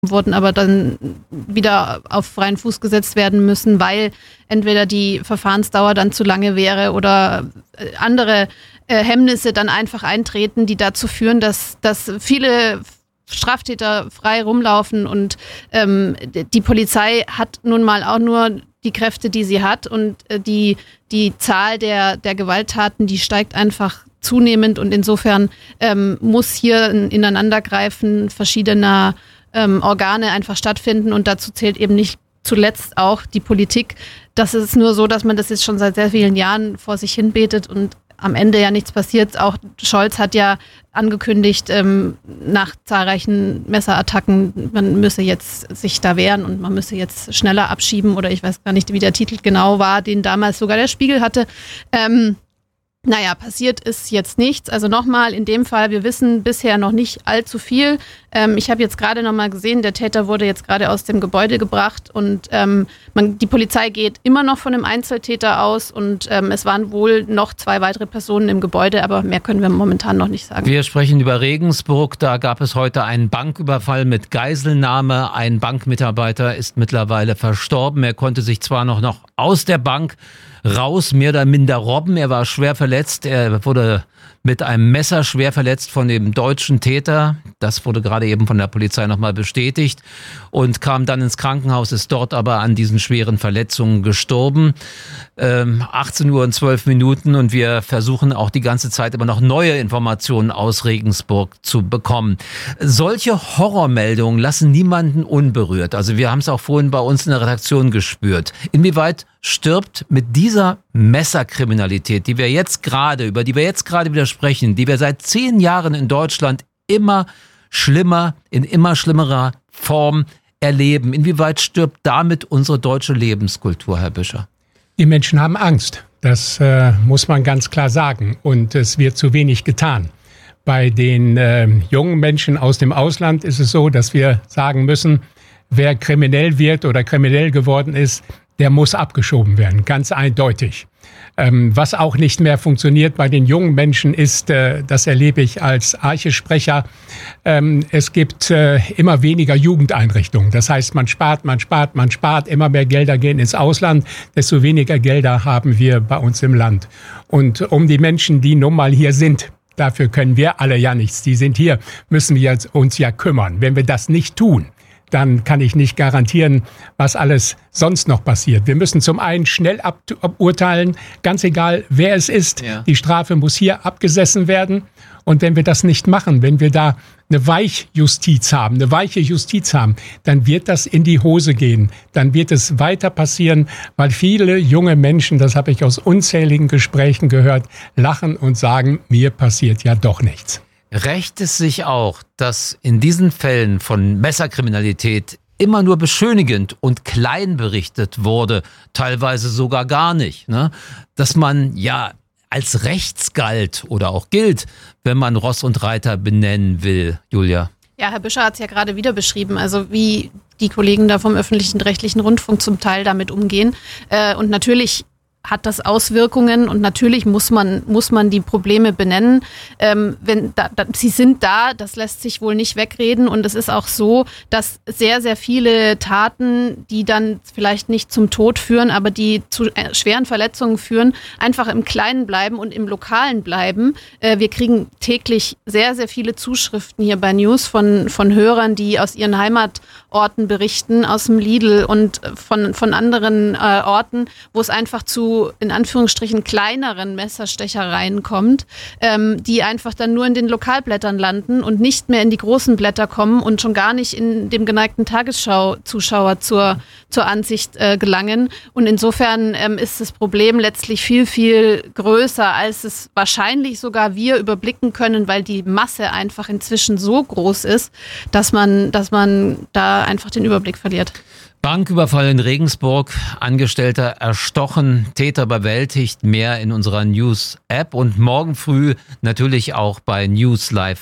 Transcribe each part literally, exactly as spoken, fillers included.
wurden, aber dann wieder auf freien Fuß gesetzt werden müssen, weil entweder die Verfahrensdauer dann zu lange wäre oder andere äh, Hemmnisse dann einfach eintreten, die dazu führen, dass, dass viele Straftäter frei rumlaufen und ähm, die Polizei hat nun mal auch nur die Kräfte, die sie hat und äh, die, die Zahl der, der Gewalttaten, die steigt einfach zunehmend und insofern ähm, muss hier ein Ineinandergreifen verschiedener ähm, Organe einfach stattfinden und dazu zählt eben nicht zuletzt auch die Politik. Das ist nur so, dass man das jetzt schon seit sehr vielen Jahren vor sich hin betet und am Ende ja nichts passiert. Auch Scholz hat ja angekündigt, ähm, nach zahlreichen Messerattacken, man müsse jetzt sich da wehren und man müsse jetzt schneller abschieben oder ich weiß gar nicht, wie der Titel genau war, den damals sogar der Spiegel hatte. Ähm, Naja, passiert ist jetzt nichts. Also nochmal, in dem Fall, wir wissen bisher noch nicht allzu viel. Ähm, ich habe jetzt gerade nochmal gesehen, der Täter wurde jetzt gerade aus dem Gebäude gebracht und ähm, man, die Polizei geht immer noch von einem Einzeltäter aus und ähm, es waren wohl noch zwei weitere Personen im Gebäude, aber mehr können wir momentan noch nicht sagen. Wir sprechen über Regensburg. Da gab es heute einen Banküberfall mit Geiselnahme. Ein Bankmitarbeiter ist mittlerweile verstorben. Er konnte sich zwar noch, noch aus der Bank raus, mehr oder minder robben. Er war schwer verletzt. Er wurde mit einem Messer schwer verletzt von dem deutschen Täter. Das wurde gerade eben von der Polizei nochmal bestätigt und kam dann ins Krankenhaus, ist dort aber an diesen schweren Verletzungen gestorben. Ähm, achtzehn Uhr und zwölf Minuten und wir versuchen auch die ganze Zeit immer noch neue Informationen aus Regensburg zu bekommen. Solche Horrormeldungen lassen niemanden unberührt. Also wir haben es auch vorhin bei uns in der Redaktion gespürt. Inwieweit stirbt mit dieser Messerkriminalität, die wir jetzt gerade, über die wir jetzt gerade wieder sprechen, die wir seit zehn Jahren in Deutschland immer schlimmer, in immer schlimmerer Form erleben. Inwieweit stirbt damit unsere deutsche Lebenskultur, Herr Büscher? Die Menschen haben Angst. Das äh, muss man ganz klar sagen. Und es wird zu wenig getan. Bei den äh, jungen Menschen aus dem Ausland ist es so, dass wir sagen müssen, wer kriminell wird oder kriminell geworden ist, der muss abgeschoben werden, ganz eindeutig. Ähm, was auch nicht mehr funktioniert bei den jungen Menschen ist, äh, das erlebe ich als Archesprecher, ähm, es gibt äh, immer weniger Jugendeinrichtungen. Das heißt, man spart, man spart, man spart, immer mehr Gelder gehen ins Ausland, desto weniger Gelder haben wir bei uns im Land. Und um die Menschen, die nun mal hier sind, dafür können wir alle ja nichts, die sind hier, müssen wir uns ja kümmern. Wenn wir das nicht tun, dann kann ich nicht garantieren, was alles sonst noch passiert. Wir müssen zum einen schnell aburteilen, ganz egal, wer es ist. Ja. Die Strafe muss hier abgesessen werden. Und wenn wir das nicht machen, wenn wir da eine Weichjustiz haben, eine weiche Justiz haben, dann wird das in die Hose gehen. Dann wird es weiter passieren, weil viele junge Menschen, das habe ich aus unzähligen Gesprächen gehört, lachen und sagen, mir passiert ja doch nichts. Rächt es sich auch, dass in diesen Fällen von Messerkriminalität immer nur beschönigend und klein berichtet wurde, teilweise sogar gar nicht, ne? Dass man ja als rechts galt oder auch gilt, wenn man Ross und Reiter benennen will, Julia? Ja, Herr Büscher hat es ja gerade wieder beschrieben, also wie die Kollegen da vom öffentlichen rechtlichen Rundfunk zum Teil damit umgehen. Äh, und natürlich hat das Auswirkungen und natürlich muss man muss man die Probleme benennen. Ähm, wenn da, da, sie sind da, das lässt sich wohl nicht wegreden und es ist auch so, dass sehr, sehr viele Taten, die dann vielleicht nicht zum Tod führen, aber die zu äh, schweren Verletzungen führen, einfach im Kleinen bleiben und im Lokalen bleiben. Äh, wir kriegen täglich sehr, sehr viele Zuschriften hier bei News von von Hörern, die aus ihren Heimatorten berichten, aus dem Lidl und von von anderen äh, Orten, wo es einfach zu in Anführungsstrichen kleineren Messerstechereien kommt, ähm, die einfach dann nur in den Lokalblättern landen und nicht mehr in die großen Blätter kommen und schon gar nicht in dem geneigten Tagesschau-Zuschauer zur, zur Ansicht äh, gelangen. Und insofern ähm, ist das Problem letztlich viel, viel größer, als es wahrscheinlich sogar wir überblicken können, weil die Masse einfach inzwischen so groß ist, dass man, dass man da einfach den Überblick verliert. Banküberfall in Regensburg, Angestellter erstochen, Täter überwältigt, mehr in unserer News-App und morgen früh natürlich auch bei News Live ab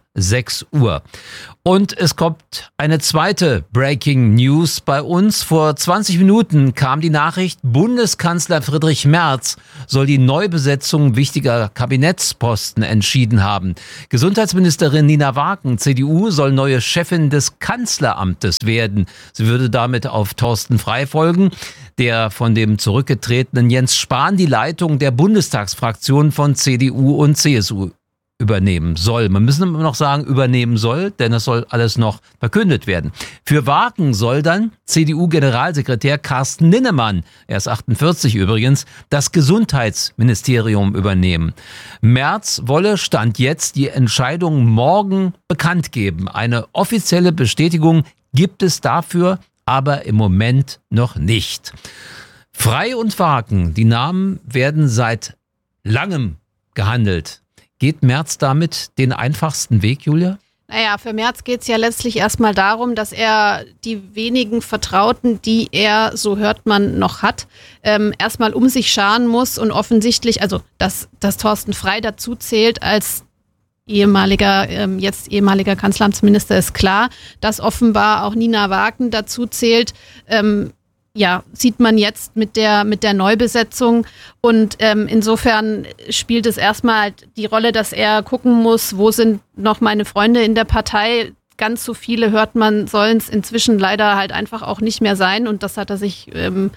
sechs Uhr. Und es kommt eine zweite Breaking News bei uns. Vor zwanzig Minuten kam die Nachricht, Bundeskanzler Friedrich Merz soll die Neubesetzung wichtiger Kabinettsposten entschieden haben. Gesundheitsministerin Nina Waken, C D U, soll neue Chefin des Kanzleramtes werden. Sie würde damit auf Thorsten Frey folgen, der von dem zurückgetretenen Jens Spahn die Leitung der Bundestagsfraktion von C D U und C S U übernehmen soll. Man muss immer noch sagen, übernehmen soll, denn das soll alles noch verkündet werden. Für Waken soll dann C D U-Generalsekretär Carsten Linnemann, er ist achtundvierzig übrigens, das Gesundheitsministerium übernehmen. Merz wolle Stand jetzt die Entscheidung morgen bekannt geben. Eine offizielle Bestätigung gibt es dafür aber im Moment noch nicht. Frey und Waken, die Namen werden seit langem gehandelt. Geht Merz damit den einfachsten Weg, Julia? Naja, für Merz geht es ja letztlich erstmal darum, dass er die wenigen Vertrauten, die er, so hört man, noch hat, ähm, erstmal um sich scharen muss und offensichtlich, also dass, dass Thorsten Frey dazu zählt als ehemaliger, ähm, jetzt ehemaliger Kanzleramtsminister, ist klar, dass offenbar auch Nina Waken dazu zählt, ähm, ja, sieht man jetzt mit der, mit der Neubesetzung und ähm, insofern spielt es erstmal die Rolle, dass er gucken muss, wo sind noch meine Freunde in der Partei. Ganz so viele, hört man, sollen es inzwischen leider halt einfach auch nicht mehr sein und das hat er sich ähm,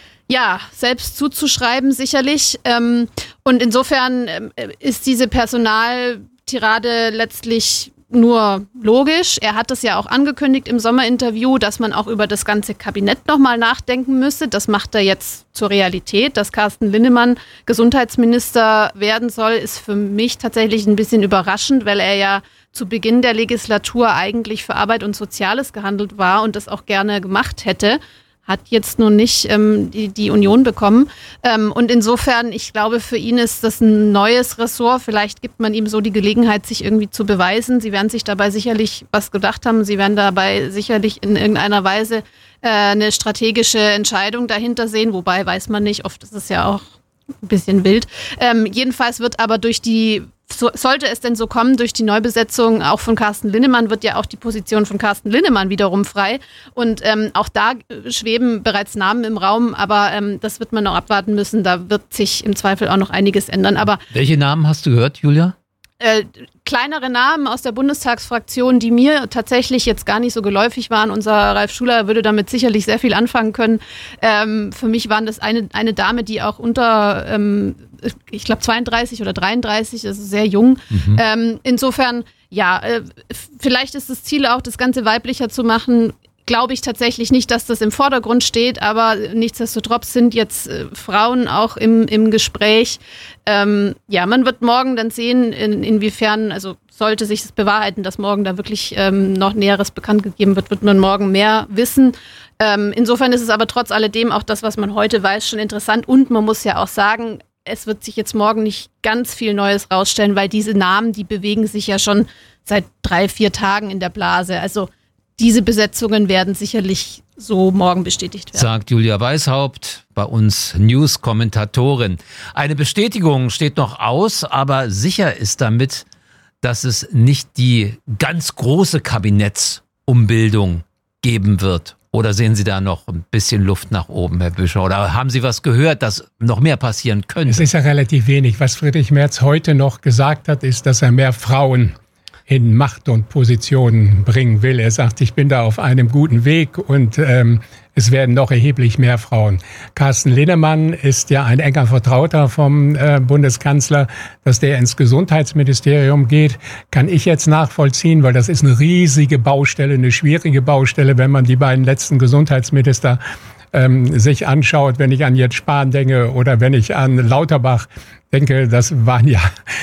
ja selbst zuzuschreiben sicherlich. Ähm, und insofern ähm, ist diese Personaltirade letztlich nur logisch. Er hat es ja auch angekündigt im Sommerinterview, dass man auch über das ganze Kabinett nochmal nachdenken müsse. Das macht er jetzt zur Realität. Dass Carsten Linnemann Gesundheitsminister werden soll, ist für mich tatsächlich ein bisschen überraschend, weil er ja zu Beginn der Legislatur eigentlich für Arbeit und Soziales gehandelt war und das auch gerne gemacht hätte. Hat jetzt nur nicht ähm, die, die Union bekommen. Ähm, und insofern, ich glaube, für ihn ist das ein neues Ressort. Vielleicht gibt man ihm so die Gelegenheit, sich irgendwie zu beweisen. Sie werden sich dabei sicherlich was gedacht haben. Sie werden dabei sicherlich in irgendeiner Weise äh, eine strategische Entscheidung dahinter sehen. Wobei, weiß man nicht, oft ist es ja auch ein bisschen wild. Ähm, jedenfalls wird aber durch die So, sollte es denn so kommen, durch die Neubesetzung auch von Carsten Linnemann, wird ja auch die Position von Carsten Linnemann wiederum frei. Und ähm, auch da schweben bereits Namen im Raum, aber ähm, das wird man noch abwarten müssen. Da wird sich im Zweifel auch noch einiges ändern. Aber welche Namen hast du gehört, Julia? Äh, kleinere Namen aus der Bundestagsfraktion, die mir tatsächlich jetzt gar nicht so geläufig waren. Unser Ralf Schuler würde damit sicherlich sehr viel anfangen können. Ähm, für mich waren das eine, eine Dame, die auch unter, ähm, ich glaube zweiunddreißig oder dreiunddreißig, also sehr jung. Mhm. Ähm, insofern, ja, äh, vielleicht ist das Ziel auch, das Ganze weiblicher zu machen. Glaube ich tatsächlich nicht, dass das im Vordergrund steht, aber nichtsdestotrotz sind jetzt äh, Frauen auch im, im Gespräch. Ähm, ja, man wird morgen dann sehen, in, inwiefern, also sollte sich das bewahrheiten, dass morgen da wirklich ähm, noch Näheres bekannt gegeben wird, wird man morgen mehr wissen. Ähm, insofern ist es aber trotz alledem auch das, was man heute weiß, schon interessant. Und man muss ja auch sagen, es wird sich jetzt morgen nicht ganz viel Neues rausstellen, weil diese Namen, die bewegen sich ja schon seit drei, vier Tagen in der Blase. Also diese Besetzungen werden sicherlich so morgen bestätigt werden. Sagt Julia Weishaupt, bei uns News-Kommentatorin. Eine Bestätigung steht noch aus, aber sicher ist damit, dass es nicht die ganz große Kabinettsumbildung geben wird. Oder sehen Sie da noch ein bisschen Luft nach oben, Herr Büscher? Oder haben Sie was gehört, dass noch mehr passieren könnte? Es ist ja relativ wenig. Was Friedrich Merz heute noch gesagt hat, ist, dass er mehr Frauen in Macht und Positionen bringen will. Er sagt, ich bin da auf einem guten Weg und ähm, es werden noch erheblich mehr Frauen. Carsten Linnemann ist ja ein enger Vertrauter vom äh, Bundeskanzler. Dass der ins Gesundheitsministerium geht, kann ich jetzt nachvollziehen, weil das ist eine riesige Baustelle, eine schwierige Baustelle, wenn man die beiden letzten Gesundheitsminister ähm, sich anschaut, wenn ich an Jens Spahn denke oder wenn ich an Lauterbach denke, das waren ja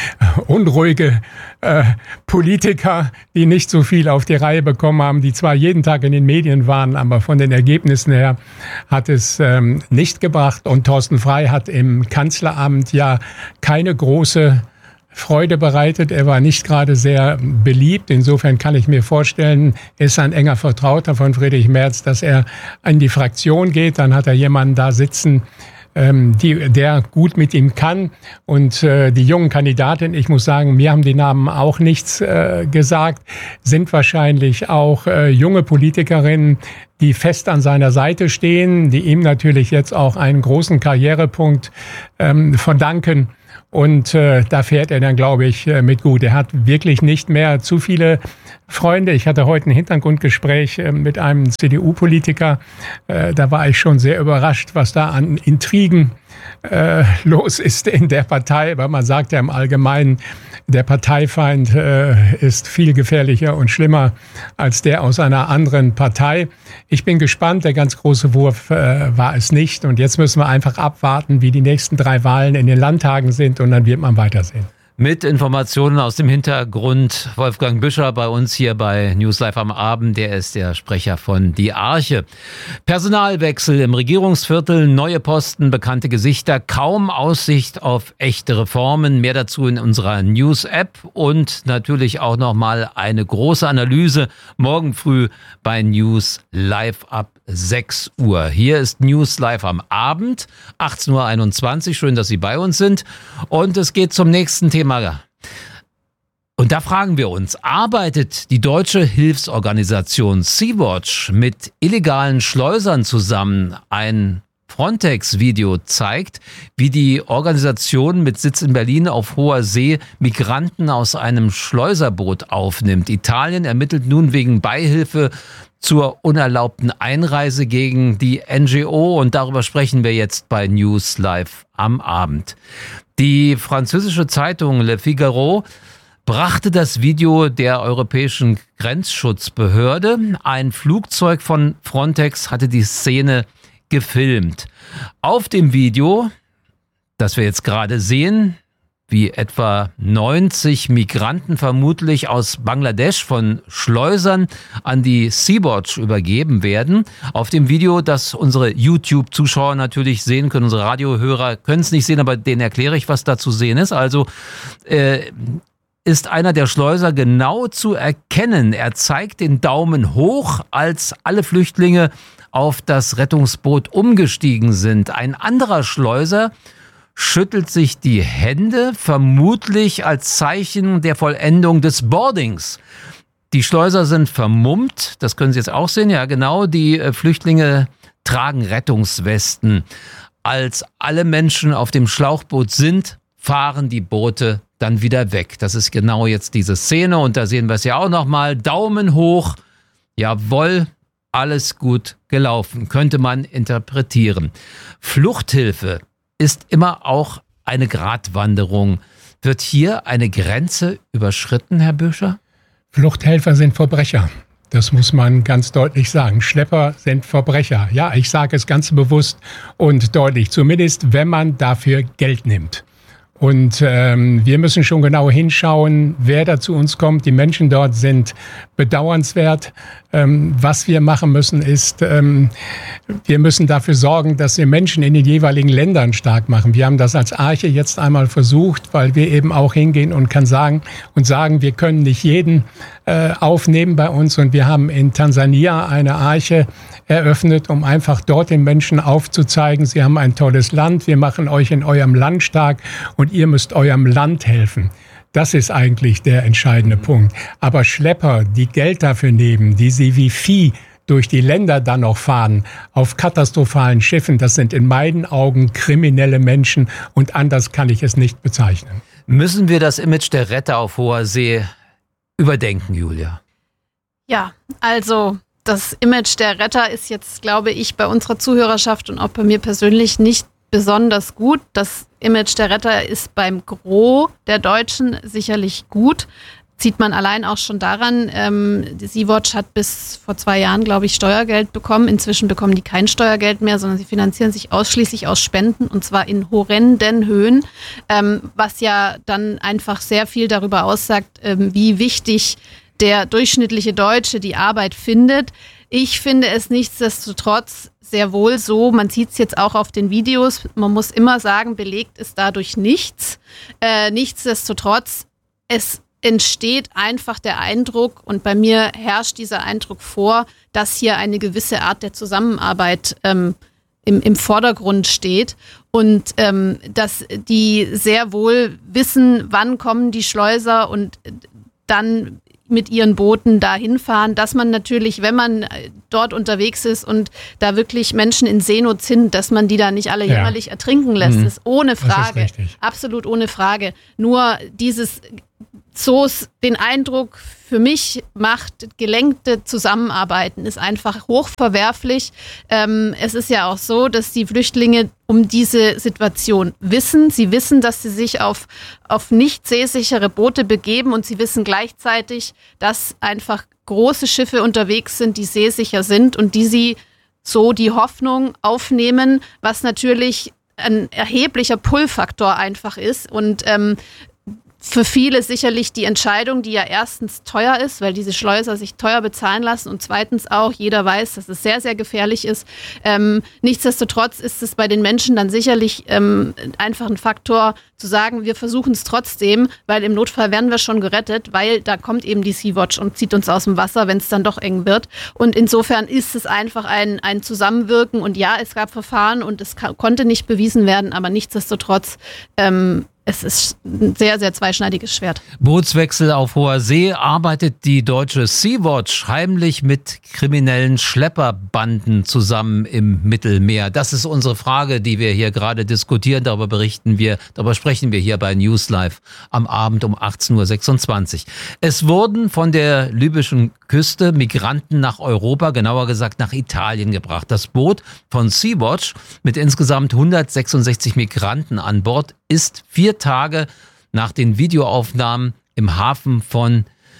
unruhige äh, Politiker, die nicht so viel auf die Reihe bekommen haben, die zwar jeden Tag in den Medien waren, aber von den Ergebnissen her hat es ähm, nicht gebracht. Und Thorsten Frey hat im Kanzleramt ja keine große Freude bereitet. Er war nicht gerade sehr beliebt. Insofern kann ich mir vorstellen, er ist ein enger Vertrauter von Friedrich Merz, dass er in die Fraktion geht. Dann hat er jemanden da sitzen, ähm, die, der gut mit ihm kann. Und äh, die jungen Kandidaten, ich muss sagen, mir haben die Namen auch nichts äh, gesagt, sind wahrscheinlich auch äh, junge Politikerinnen, die fest an seiner Seite stehen, die ihm natürlich jetzt auch einen großen Karrierepunkt ähm, verdanken. Und äh, da fährt er dann, glaube ich, äh, mit gut. Er hat wirklich nicht mehr zu viele Freunde. Ich hatte heute ein Hintergrundgespräch äh, mit einem C D U-Politiker. Äh, da war ich schon sehr überrascht, was da an Intrigen äh, los ist in der Partei. Weil man sagt ja im Allgemeinen, der Parteifeind äh, ist viel gefährlicher und schlimmer als der aus einer anderen Partei. Ich bin gespannt. Der ganz große Wurf äh, war es nicht. Und jetzt müssen wir einfach abwarten, wie die nächsten drei Wahlen in den Landtagen sind. Und dann wird man weitersehen. Mit Informationen aus dem Hintergrund Wolfgang Büscher bei uns hier bei News Live am Abend. Der ist der Sprecher von Die Arche. Personalwechsel im Regierungsviertel, neue Posten, bekannte Gesichter, kaum Aussicht auf echte Reformen. Mehr dazu in unserer News-App und natürlich auch nochmal eine große Analyse morgen früh bei News Live ab sechs Uhr. Hier ist News Live am Abend, achtzehn Uhr einundzwanzig. Schön, dass Sie bei uns sind. Und es geht zum nächsten Thema. Und da fragen wir uns, arbeitet die deutsche Hilfsorganisation Sea-Watch mit illegalen Schleusern zusammen? Ein Frontex-Video zeigt, wie die Organisation mit Sitz in Berlin auf hoher See Migranten aus einem Schleuserboot aufnimmt. Italien ermittelt nun wegen Beihilfe zur unerlaubten Einreise gegen die N G O und darüber sprechen wir jetzt bei News Live am Abend. Die französische Zeitung Le Figaro brachte das Video der Europäischen Grenzschutzbehörde. Ein Flugzeug von Frontex hatte die Szene gefilmt. Auf dem Video, das wir jetzt gerade sehen, wie etwa neunzig Migranten vermutlich aus Bangladesch von Schleusern an die Sea-Watch übergeben werden. Auf dem Video, das unsere YouTube-Zuschauer natürlich sehen können, unsere Radiohörer können es nicht sehen, aber denen erkläre ich, was da zu sehen ist. Also äh, ist einer der Schleuser genau zu erkennen. Er zeigt den Daumen hoch, als alle Flüchtlinge auf das Rettungsboot umgestiegen sind. Ein anderer Schleuser schüttelt sich die Hände, vermutlich als Zeichen der Vollendung des Boardings. Die Schleuser sind vermummt, das können Sie jetzt auch sehen, ja genau, die Flüchtlinge tragen Rettungswesten. Als alle Menschen auf dem Schlauchboot sind, fahren die Boote dann wieder weg. Das ist genau jetzt diese Szene und da sehen wir es ja auch nochmal. Daumen hoch, jawohl, alles gut gelaufen, könnte man interpretieren. Fluchthilfe ist immer auch eine Gratwanderung. Wird hier eine Grenze überschritten, Herr Büscher? Fluchthelfer sind Verbrecher. Das muss man ganz deutlich sagen. Schlepper sind Verbrecher. Ja, ich sage es ganz bewusst und deutlich. Zumindest, wenn man dafür Geld nimmt. Und ähm, wir müssen schon genau hinschauen, wer da zu uns kommt. Die Menschen dort sind bedauernswert. Ähm, was wir machen müssen, ist, ähm, wir müssen dafür sorgen, dass wir Menschen in den jeweiligen Ländern stark machen. Wir haben das als Arche jetzt einmal versucht, weil wir eben auch hingehen und kann sagen und sagen, wir können nicht jeden äh, aufnehmen bei uns. Und wir haben in Tansania eine Arche eröffnet, um einfach dort den Menschen aufzuzeigen, sie haben ein tolles Land, wir machen euch in eurem Land stark und ihr müsst eurem Land helfen. Das ist eigentlich der entscheidende Punkt. Aber Schlepper, die Geld dafür nehmen, die sie wie Vieh durch die Länder dann noch fahren, auf katastrophalen Schiffen, das sind in meinen Augen kriminelle Menschen und anders kann ich es nicht bezeichnen. Müssen wir das Image der Retter auf hoher See überdenken, Julia? Ja, also das Image der Retter ist jetzt, glaube ich, bei unserer Zuhörerschaft und auch bei mir persönlich nicht besonders gut. Das Image der Retter ist beim Gros der Deutschen sicherlich gut. Sieht man allein auch schon daran, ähm, die Sea-Watch hat bis vor zwei Jahren, glaube ich, Steuergeld bekommen. Inzwischen bekommen die kein Steuergeld mehr, sondern sie finanzieren sich ausschließlich aus Spenden und zwar in horrenden Höhen, ähm, was ja dann einfach sehr viel darüber aussagt, ähm, wie wichtig der durchschnittliche Deutsche die Arbeit findet. Ich finde es nichtsdestotrotz sehr wohl so, man sieht es jetzt auch auf den Videos, man muss immer sagen, belegt ist dadurch nichts. Äh, nichtsdestotrotz, es entsteht einfach der Eindruck, und bei mir herrscht dieser Eindruck vor, dass hier eine gewisse Art der Zusammenarbeit ähm, im, im Vordergrund steht und ähm, dass die sehr wohl wissen, wann kommen die Schleuser und dann mit ihren Booten dahin fahren, dass man natürlich, wenn man dort unterwegs ist und da wirklich Menschen in Seenot sind, dass man die da nicht alle jämmerlich ja. ertrinken lässt, mhm. ist ohne Frage, das ist absolut ohne Frage. Nur dieses Zoos den Eindruck für mich macht, gelenkte Zusammenarbeiten ist einfach hochverwerflich. Ähm, es ist ja auch so, dass die Flüchtlinge um diese Situation wissen. Sie wissen, dass sie sich auf, auf nicht seesichere Boote begeben und sie wissen gleichzeitig, dass einfach große Schiffe unterwegs sind, die seesicher sind und die sie so die Hoffnung aufnehmen, was natürlich ein erheblicher Pull-Faktor einfach ist und ähm, für viele sicherlich die Entscheidung, die ja erstens teuer ist, weil diese Schleuser sich teuer bezahlen lassen und zweitens auch, jeder weiß, dass es sehr, sehr gefährlich ist. Ähm, nichtsdestotrotz ist es bei den Menschen dann sicherlich ähm, einfach ein Faktor zu sagen, wir versuchen es trotzdem, weil im Notfall werden wir schon gerettet, weil da kommt eben die Sea-Watch und zieht uns aus dem Wasser, wenn es dann doch eng wird. Und insofern ist es einfach ein, ein Zusammenwirken und ja, es gab Verfahren und es ka- konnte nicht bewiesen werden, aber nichtsdestotrotz ähm, es ist ein sehr, sehr zweischneidiges Schwert. Bootswechsel auf hoher See. Arbeitet die deutsche Sea-Watch heimlich mit kriminellen Schlepperbanden zusammen im Mittelmeer? Das ist unsere Frage, die wir hier gerade diskutieren. Darüber berichten wir, darüber sprechen wir hier bei News Live am Abend um achtzehn Uhr sechsundzwanzig. Es wurden von der libyschen Küste Migranten nach Europa, genauer gesagt nach Italien gebracht. Das Boot von Sea-Watch mit insgesamt hundertsechsundsechzig Migranten an Bord ist vier Tage nach den Videoaufnahmen im Hafen von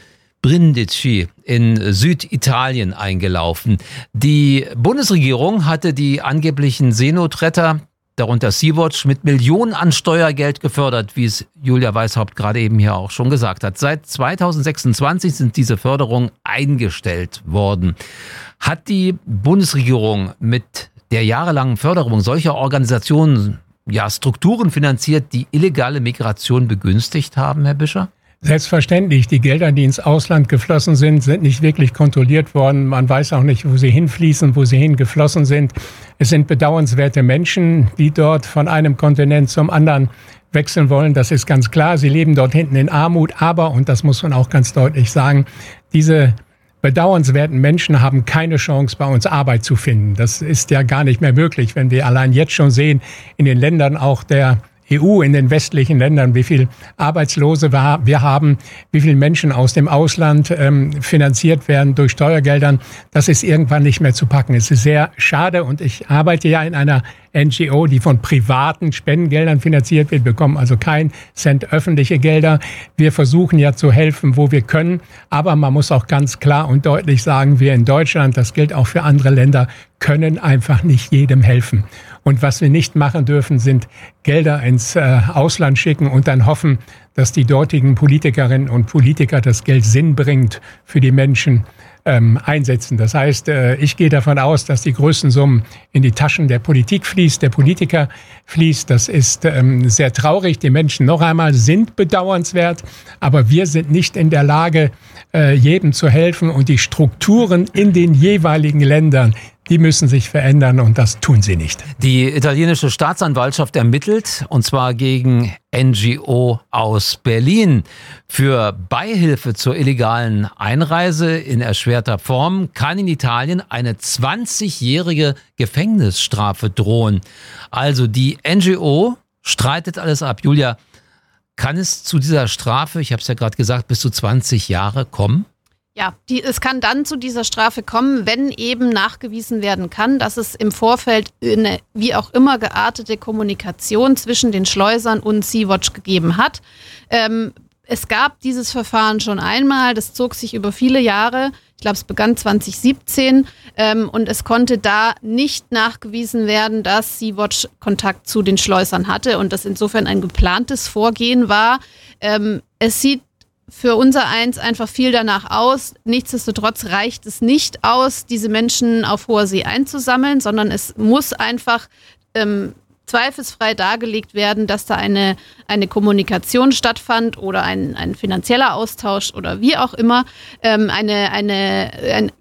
Brindisi in Süditalien eingelaufen. Die Bundesregierung hatte die angeblichen Seenotretter, darunter Sea-Watch, mit Millionen an Steuergeld gefördert, wie es Julia Weishaupt gerade eben hier auch schon gesagt hat. Seit zweitausendsechsundzwanzig sind diese Förderungen eingestellt worden. Hat die Bundesregierung mit der jahrelangen Förderung solcher Organisationen ja, Strukturen finanziert, die illegale Migration begünstigt haben, Herr Bischer? Selbstverständlich. Die Gelder, die ins Ausland geflossen sind, sind nicht wirklich kontrolliert worden. Man weiß auch nicht, wo sie hinfließen, wo sie hingeflossen sind. Es sind bedauernswerte Menschen, die dort von einem Kontinent zum anderen wechseln wollen. Das ist ganz klar. Sie leben dort hinten in Armut. Aber, und das muss man auch ganz deutlich sagen, diese bedauernswerten Menschen haben keine Chance, bei uns Arbeit zu finden. Das ist ja gar nicht mehr möglich, wenn wir allein jetzt schon sehen, in den Ländern auch der E U, in den westlichen Ländern, wie viel Arbeitslose wir haben, wie viele Menschen aus dem Ausland ähm, finanziert werden durch Steuergeldern. Das ist irgendwann nicht mehr zu packen. Es ist sehr schade und ich arbeite ja in einer N G O, die von privaten Spendengeldern finanziert wird, bekommen also kein Cent öffentliche Gelder. Wir versuchen ja zu helfen, wo wir können, aber man muss auch ganz klar und deutlich sagen, wir in Deutschland, das gilt auch für andere Länder, können einfach nicht jedem helfen. Und was wir nicht machen dürfen, sind Gelder ins äh, Ausland schicken und dann hoffen, dass die dortigen Politikerinnen und Politiker das Geld sinnbringend für die Menschen ähm, einsetzen. Das heißt, äh, ich gehe davon aus, dass die größten Summen in die Taschen der Politik fließt, der Politiker fließt. Das ist ähm, sehr traurig. Die Menschen noch einmal sind bedauernswert, aber wir sind nicht in der Lage, äh, jedem zu helfen und die Strukturen in den jeweiligen Ländern, die müssen sich verändern und das tun sie nicht. Die italienische Staatsanwaltschaft ermittelt, und zwar gegen N G O aus Berlin. Für Beihilfe zur illegalen Einreise in erschwerter Form kann in Italien eine zwanzigjährige Gefängnisstrafe drohen. Also die N G O streitet alles ab. Julia, kann es zu dieser Strafe, ich habe es ja gerade gesagt, bis zu zwanzig Jahre kommen? Ja, die, es kann dann zu dieser Strafe kommen, wenn eben nachgewiesen werden kann, dass es im Vorfeld eine wie auch immer geartete Kommunikation zwischen den Schleusern und Sea-Watch gegeben hat. Ähm, es gab dieses Verfahren schon einmal, das zog sich über viele Jahre. Ich glaube, es begann zwanzig siebzehn ähm, und es konnte da nicht nachgewiesen werden, dass Sea-Watch Kontakt zu den Schleusern hatte und das insofern ein geplantes Vorgehen war. Ähm, es sieht für unser Eins einfach viel danach aus. Nichtsdestotrotz reicht es nicht aus, diese Menschen auf hoher See einzusammeln, sondern es muss einfach ähm, zweifelsfrei dargelegt werden, dass da eine, eine Kommunikation stattfand oder ein, ein finanzieller Austausch oder wie auch immer, ähm, eine, eine, ein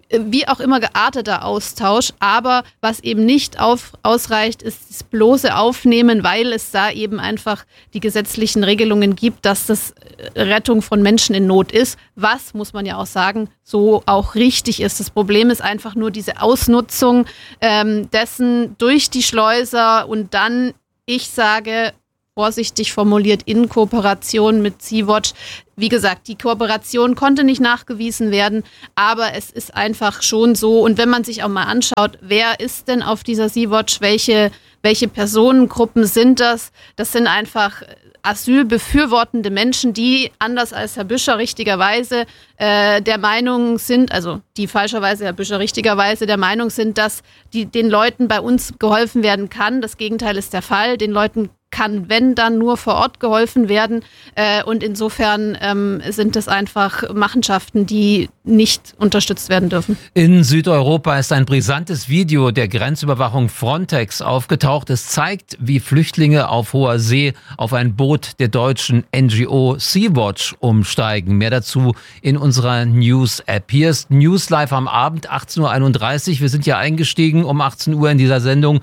wie auch immer gearteter Austausch, aber was eben nicht auf, ausreicht, ist das bloße Aufnehmen, weil es da eben einfach die gesetzlichen Regelungen gibt, dass das Rettung von Menschen in Not ist, was, muss man ja auch sagen, so auch richtig ist. Das Problem ist einfach nur diese Ausnutzung ähm, dessen durch die Schleuser und dann, ich sage, vorsichtig formuliert, in Kooperation mit Sea-Watch. Wie gesagt, die Kooperation konnte nicht nachgewiesen werden, aber es ist einfach schon so. Und wenn man sich auch mal anschaut, wer ist denn auf dieser Sea-Watch, welche, welche Personengruppen sind das? Das sind einfach asylbefürwortende Menschen, die, anders als Herr Büscher richtigerweise äh, der Meinung sind, also die falscherweise Herr Büscher richtigerweise der Meinung sind, dass die, den Leuten bei uns geholfen werden kann. Das Gegenteil ist der Fall. Den Leuten kann, wenn dann, nur vor Ort geholfen werden. Äh, und insofern ähm, sind es einfach Machenschaften, die nicht unterstützt werden dürfen. In Südeuropa ist ein brisantes Video der Grenzüberwachung Frontex aufgetaucht. Es zeigt, wie Flüchtlinge auf hoher See auf ein Boot der deutschen N G O Sea-Watch umsteigen. Mehr dazu in unserer News-App. Hier ist News Live am Abend, achtzehn Uhr einunddreißig. Wir sind ja eingestiegen um achtzehn Uhr in dieser Sendung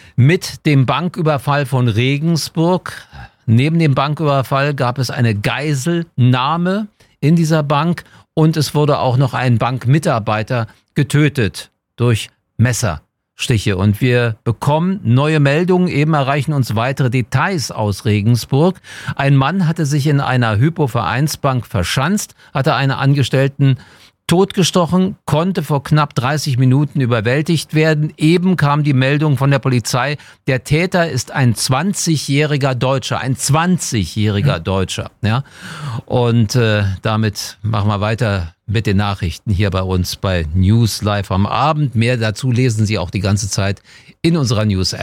mit dem Banküberfall von Regensburg. Neben dem Banküberfall gab es eine Geiselnahme in dieser Bank und es wurde auch noch ein Bankmitarbeiter getötet durch Messerstiche. Und wir bekommen neue Meldungen, eben erreichen uns weitere Details aus Regensburg. Ein Mann hatte sich in einer Hypo-Vereinsbank verschanzt, hatte einen Angestellten totgestochen, konnte vor knapp dreißig Minuten überwältigt werden. Eben kam die Meldung von der Polizei, der Täter ist ein zwanzigjähriger Deutscher, ein zwanzigjähriger ja. Deutscher. Ja? Und äh, damit machen wir weiter mit den Nachrichten hier bei uns bei News Live am Abend. Mehr dazu lesen Sie auch die ganze Zeit in unserer News-App.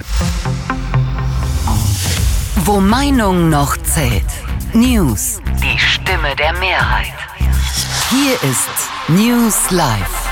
Wo Meinung noch zählt. News, die Stimme der Mehrheit. Hier ist News Live.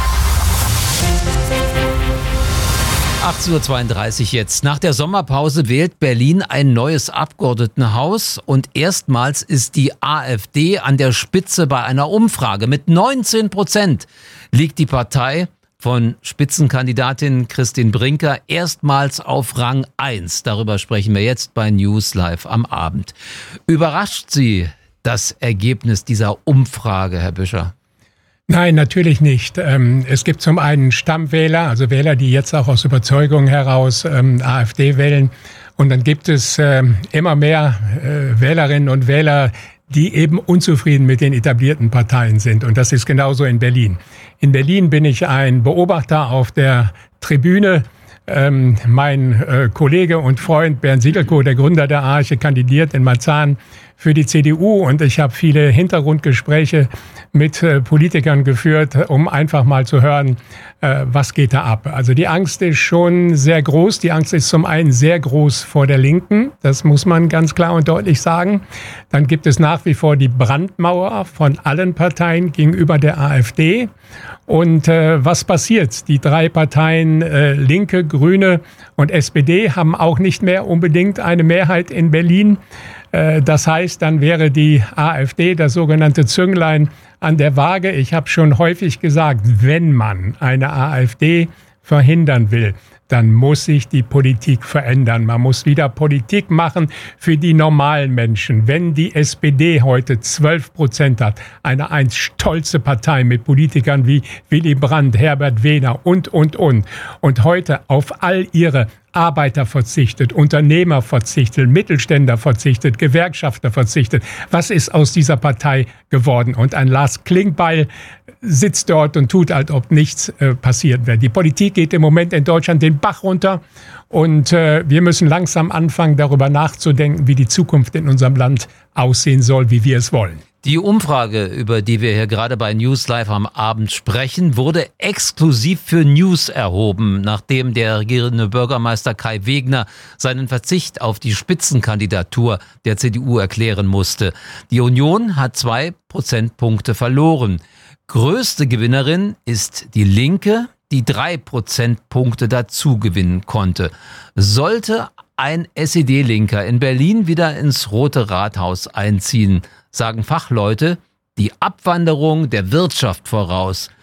achtzehn Uhr zweiunddreißig jetzt. Nach der Sommerpause wählt Berlin ein neues Abgeordnetenhaus und erstmals ist die AfD an der Spitze bei einer Umfrage. Mit neunzehn Prozent liegt die Partei von Spitzenkandidatin Christine Brinker erstmals auf Rang eins. Darüber sprechen wir jetzt bei News Live am Abend. Überrascht Sie das Ergebnis dieser Umfrage, Herr Büscher? Nein, natürlich nicht. Es gibt zum einen Stammwähler, also Wähler, die jetzt auch aus Überzeugung heraus AfD wählen. Und dann gibt es immer mehr Wählerinnen und Wähler, die eben unzufrieden mit den etablierten Parteien sind. Und das ist genauso in Berlin. In Berlin bin ich ein Beobachter auf der Tribüne. Ähm, mein äh, Kollege und Freund Bernd Siegelko, der Gründer der Arche, kandidiert in Marzahn für die C D U und ich habe viele Hintergrundgespräche mit äh, Politikern geführt, um einfach mal zu hören, äh, was geht da ab. Also die Angst ist schon sehr groß. Die Angst ist zum einen sehr groß vor der Linken, das muss man ganz klar und deutlich sagen. Dann gibt es nach wie vor die Brandmauer von allen Parteien gegenüber der AfD. Und äh, was passiert? Die drei Parteien äh, Linke, Grüne und S P D haben auch nicht mehr unbedingt eine Mehrheit in Berlin. Äh, das heißt, dann wäre die AfD das sogenannte Zünglein an der Waage. Ich habe schon häufig gesagt, wenn man eine AfD verhindern will, dann muss sich die Politik verändern. Man muss wieder Politik machen für die normalen Menschen. Wenn die S P D heute zwölf Prozent hat, eine einst stolze Partei mit Politikern wie Willy Brandt, Herbert Wehner und, und, und, und heute auf all ihre Arbeiter verzichtet, Unternehmer verzichtet, Mittelständler verzichtet, Gewerkschafter verzichtet. Was ist aus dieser Partei geworden? Und ein Lars Klingbeil sitzt dort und tut, als ob nichts äh, passiert wäre. Die Politik geht im Moment in Deutschland den Bach runter und äh, wir müssen langsam anfangen, darüber nachzudenken, wie die Zukunft in unserem Land aussehen soll, wie wir es wollen. Die Umfrage, über die wir hier gerade bei News Live am Abend sprechen, wurde exklusiv für News erhoben, nachdem der regierende Bürgermeister Kai Wegner seinen Verzicht auf die Spitzenkandidatur der C D U erklären musste. Die Union hat zwei Prozentpunkte verloren. Größte Gewinnerin ist die Linke, die drei Prozentpunkte dazu gewinnen konnte. Sollte ein S E D-Linker in Berlin wieder ins Rote Rathaus einziehen, sagen Fachleute, die Abwanderung der Wirtschaft voraus.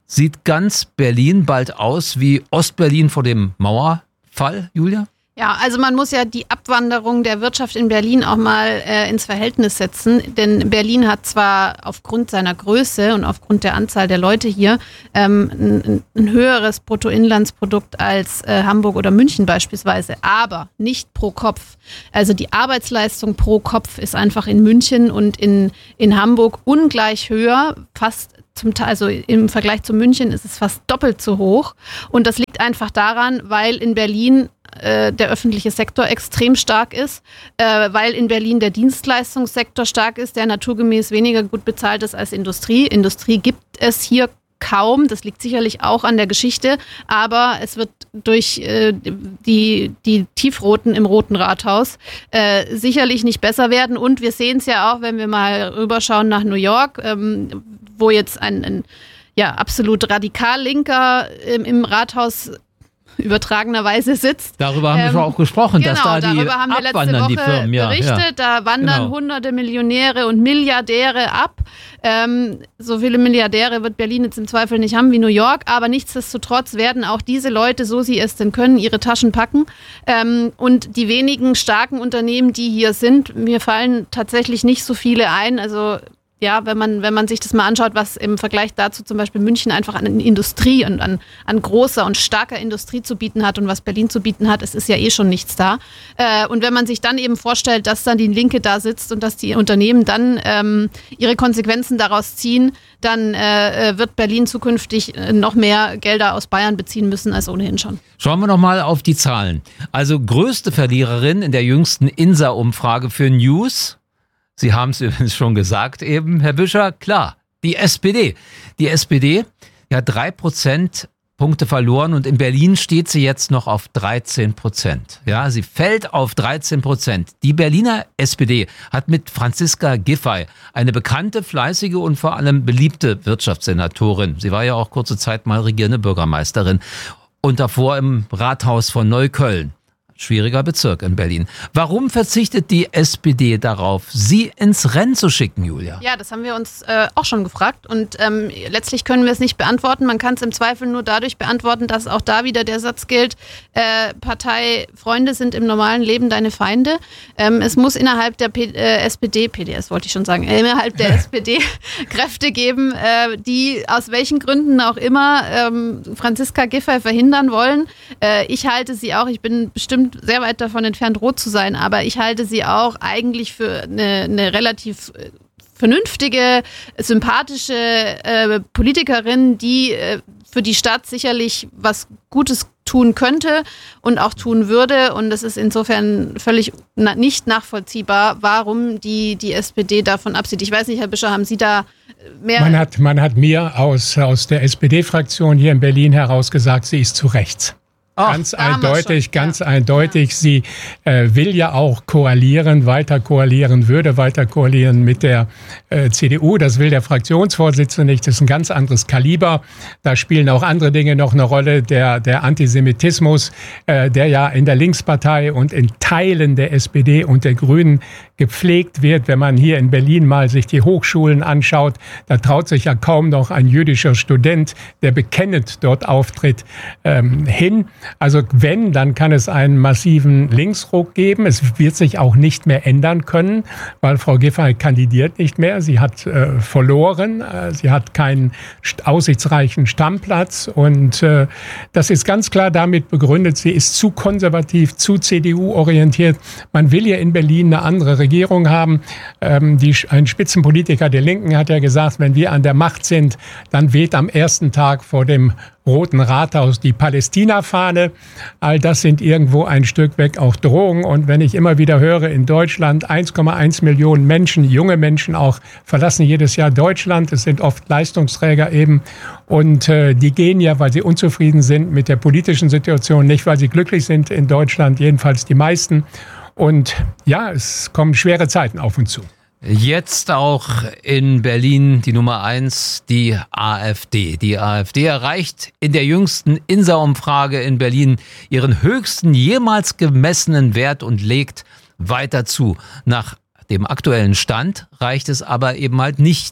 Sieht ganz Berlin bald aus wie Ostberlin vor dem Mauerfall, Julia? Ja, also man muss ja die Abwanderung der Wirtschaft in Berlin auch mal äh, ins Verhältnis setzen, denn Berlin hat zwar aufgrund seiner Größe und aufgrund der Anzahl der Leute hier ähm, ein, ein höheres Bruttoinlandsprodukt als äh, Hamburg oder München beispielsweise, aber nicht pro Kopf. Also die Arbeitsleistung pro Kopf ist einfach in München und in, in Hamburg ungleich höher, fast Zum Teil, also im Vergleich zu München ist es fast doppelt so hoch. Und das liegt einfach daran, weil in Berlin äh, der öffentliche Sektor extrem stark ist, äh, weil in Berlin der Dienstleistungssektor stark ist, der naturgemäß weniger gut bezahlt ist als Industrie. Industrie gibt es hier kaum, das liegt sicherlich auch an der Geschichte, aber es wird durch äh, die, die Tiefroten im Roten Rathaus äh, sicherlich nicht besser werden. Und wir sehen es ja auch, wenn wir mal rüberschauen nach New York, ähm, wo jetzt ein, ein ja, absolut radikal Linker im, im Rathaus übertragenerweise sitzt. Darüber haben ähm, wir schon auch gesprochen, genau, dass da die darüber haben wir letzte abwandern, Woche die Firmen. Ja, berichtet. ja. Da wandern Genau. hunderte Millionäre und Milliardäre ab. Ähm, so viele Milliardäre wird Berlin jetzt im Zweifel nicht haben wie New York, aber nichtsdestotrotz werden auch diese Leute, so sie es denn können, ihre Taschen packen. Ähm, und die wenigen starken Unternehmen, die hier sind, mir fallen tatsächlich nicht so viele ein. Also ja, wenn man, wenn man sich das mal anschaut, was im Vergleich dazu zum Beispiel München einfach an Industrie und an, an großer und starker Industrie zu bieten hat und was Berlin zu bieten hat, es ist ja eh schon nichts da. Äh, und wenn man sich dann eben vorstellt, dass dann die Linke da sitzt und dass die Unternehmen dann ähm, ihre Konsequenzen daraus ziehen, dann äh, wird Berlin zukünftig noch mehr Gelder aus Bayern beziehen müssen als ohnehin schon. Schauen wir noch mal auf die Zahlen. Also größte Verliererin in der jüngsten INSA-Umfrage für News. Sie haben es übrigens schon gesagt eben, Herr Büscher, klar, die S P D. Die S P D die hat drei Prozentpunkte verloren und in Berlin steht sie jetzt noch auf dreizehn Prozent. Ja, sie fällt auf dreizehn Prozent. Die Berliner S P D hat mit Franziska Giffey eine bekannte, fleißige und vor allem beliebte Wirtschaftssenatorin. Sie war ja auch kurze Zeit mal regierende Bürgermeisterin und davor im Rathaus von Neukölln. Schwieriger Bezirk in Berlin. Warum verzichtet die S P D darauf, sie ins Rennen zu schicken, Julia? Ja, das haben wir uns äh, auch schon gefragt und ähm, letztlich können wir es nicht beantworten. Man kann es im Zweifel nur dadurch beantworten, dass auch da wieder der Satz gilt, äh, Parteifreunde sind im normalen Leben deine Feinde. Ähm, es muss innerhalb der P- äh, S P D, P D S wollte ich schon sagen, äh, innerhalb der S P D Kräfte geben, äh, die aus welchen Gründen auch immer ähm, Franziska Giffey verhindern wollen. Äh, ich halte sie auch, ich bin bestimmt sehr weit davon entfernt, rot zu sein, aber ich halte sie auch eigentlich für eine, eine relativ vernünftige, sympathische äh, Politikerin, die äh, für die Stadt sicherlich was Gutes tun könnte und auch tun würde. Und es ist insofern völlig na- nicht nachvollziehbar, warum die, die S P D davon absieht. Ich weiß nicht, Herr Büscher, haben Sie da mehr... Man hat, man hat mir aus, aus der S P D-Fraktion hier in Berlin heraus gesagt, sie ist zu rechts. Ach, ganz eindeutig, ganz ja. eindeutig. Ja. Sie äh, will ja auch koalieren, weiter koalieren, würde weiter koalieren mit der äh, C D U. Das will der Fraktionsvorsitzende nicht. Das ist ein ganz anderes Kaliber. Da spielen auch andere Dinge noch eine Rolle. Der, der Antisemitismus, äh, der ja in der Linkspartei und in Teilen der S P D und der Grünen gepflegt wird. Wenn man hier in Berlin mal sich die Hochschulen anschaut, da traut sich ja kaum noch ein jüdischer Student, der bekennend dort auftritt, ähm, hin. Also wenn, dann kann es einen massiven Linksruck geben. Es wird sich auch nicht mehr ändern können, weil Frau Giffey kandidiert nicht mehr. Sie hat äh, verloren. Äh, sie hat keinen aussichtsreichen Stammplatz. Und äh, das ist ganz klar damit begründet, sie ist zu konservativ, zu C D U-orientiert. Man will ja in Berlin eine andere Regierung haben. Ähm, die, ein Spitzenpolitiker der Linken hat ja gesagt, wenn wir an der Macht sind, dann weht am ersten Tag vor dem Roten Rathaus die Palästina-Fahne. All das sind irgendwo ein Stück weg auch Drohungen. Und wenn ich immer wieder höre, in Deutschland eins Komma eins Millionen Menschen, junge Menschen auch, verlassen jedes Jahr Deutschland. Es sind oft Leistungsträger eben. Und äh, die gehen ja, weil sie unzufrieden sind mit der politischen Situation, nicht weil sie glücklich sind in Deutschland, jedenfalls die meisten. Und ja, es kommen schwere Zeiten auf uns zu. Jetzt auch in Berlin die Nummer eins, die AfD. Die AfD erreicht in der jüngsten INSA-Umfrage in Berlin ihren höchsten jemals gemessenen Wert und legt weiter zu. Nach dem aktuellen Stand reicht es aber eben halt nicht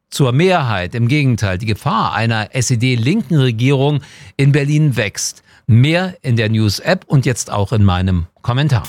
zur Mehrheit. Im Gegenteil, die Gefahr einer S E D-linken Regierung in Berlin wächst. Mehr in der News-App und jetzt auch in meinem Kommentar.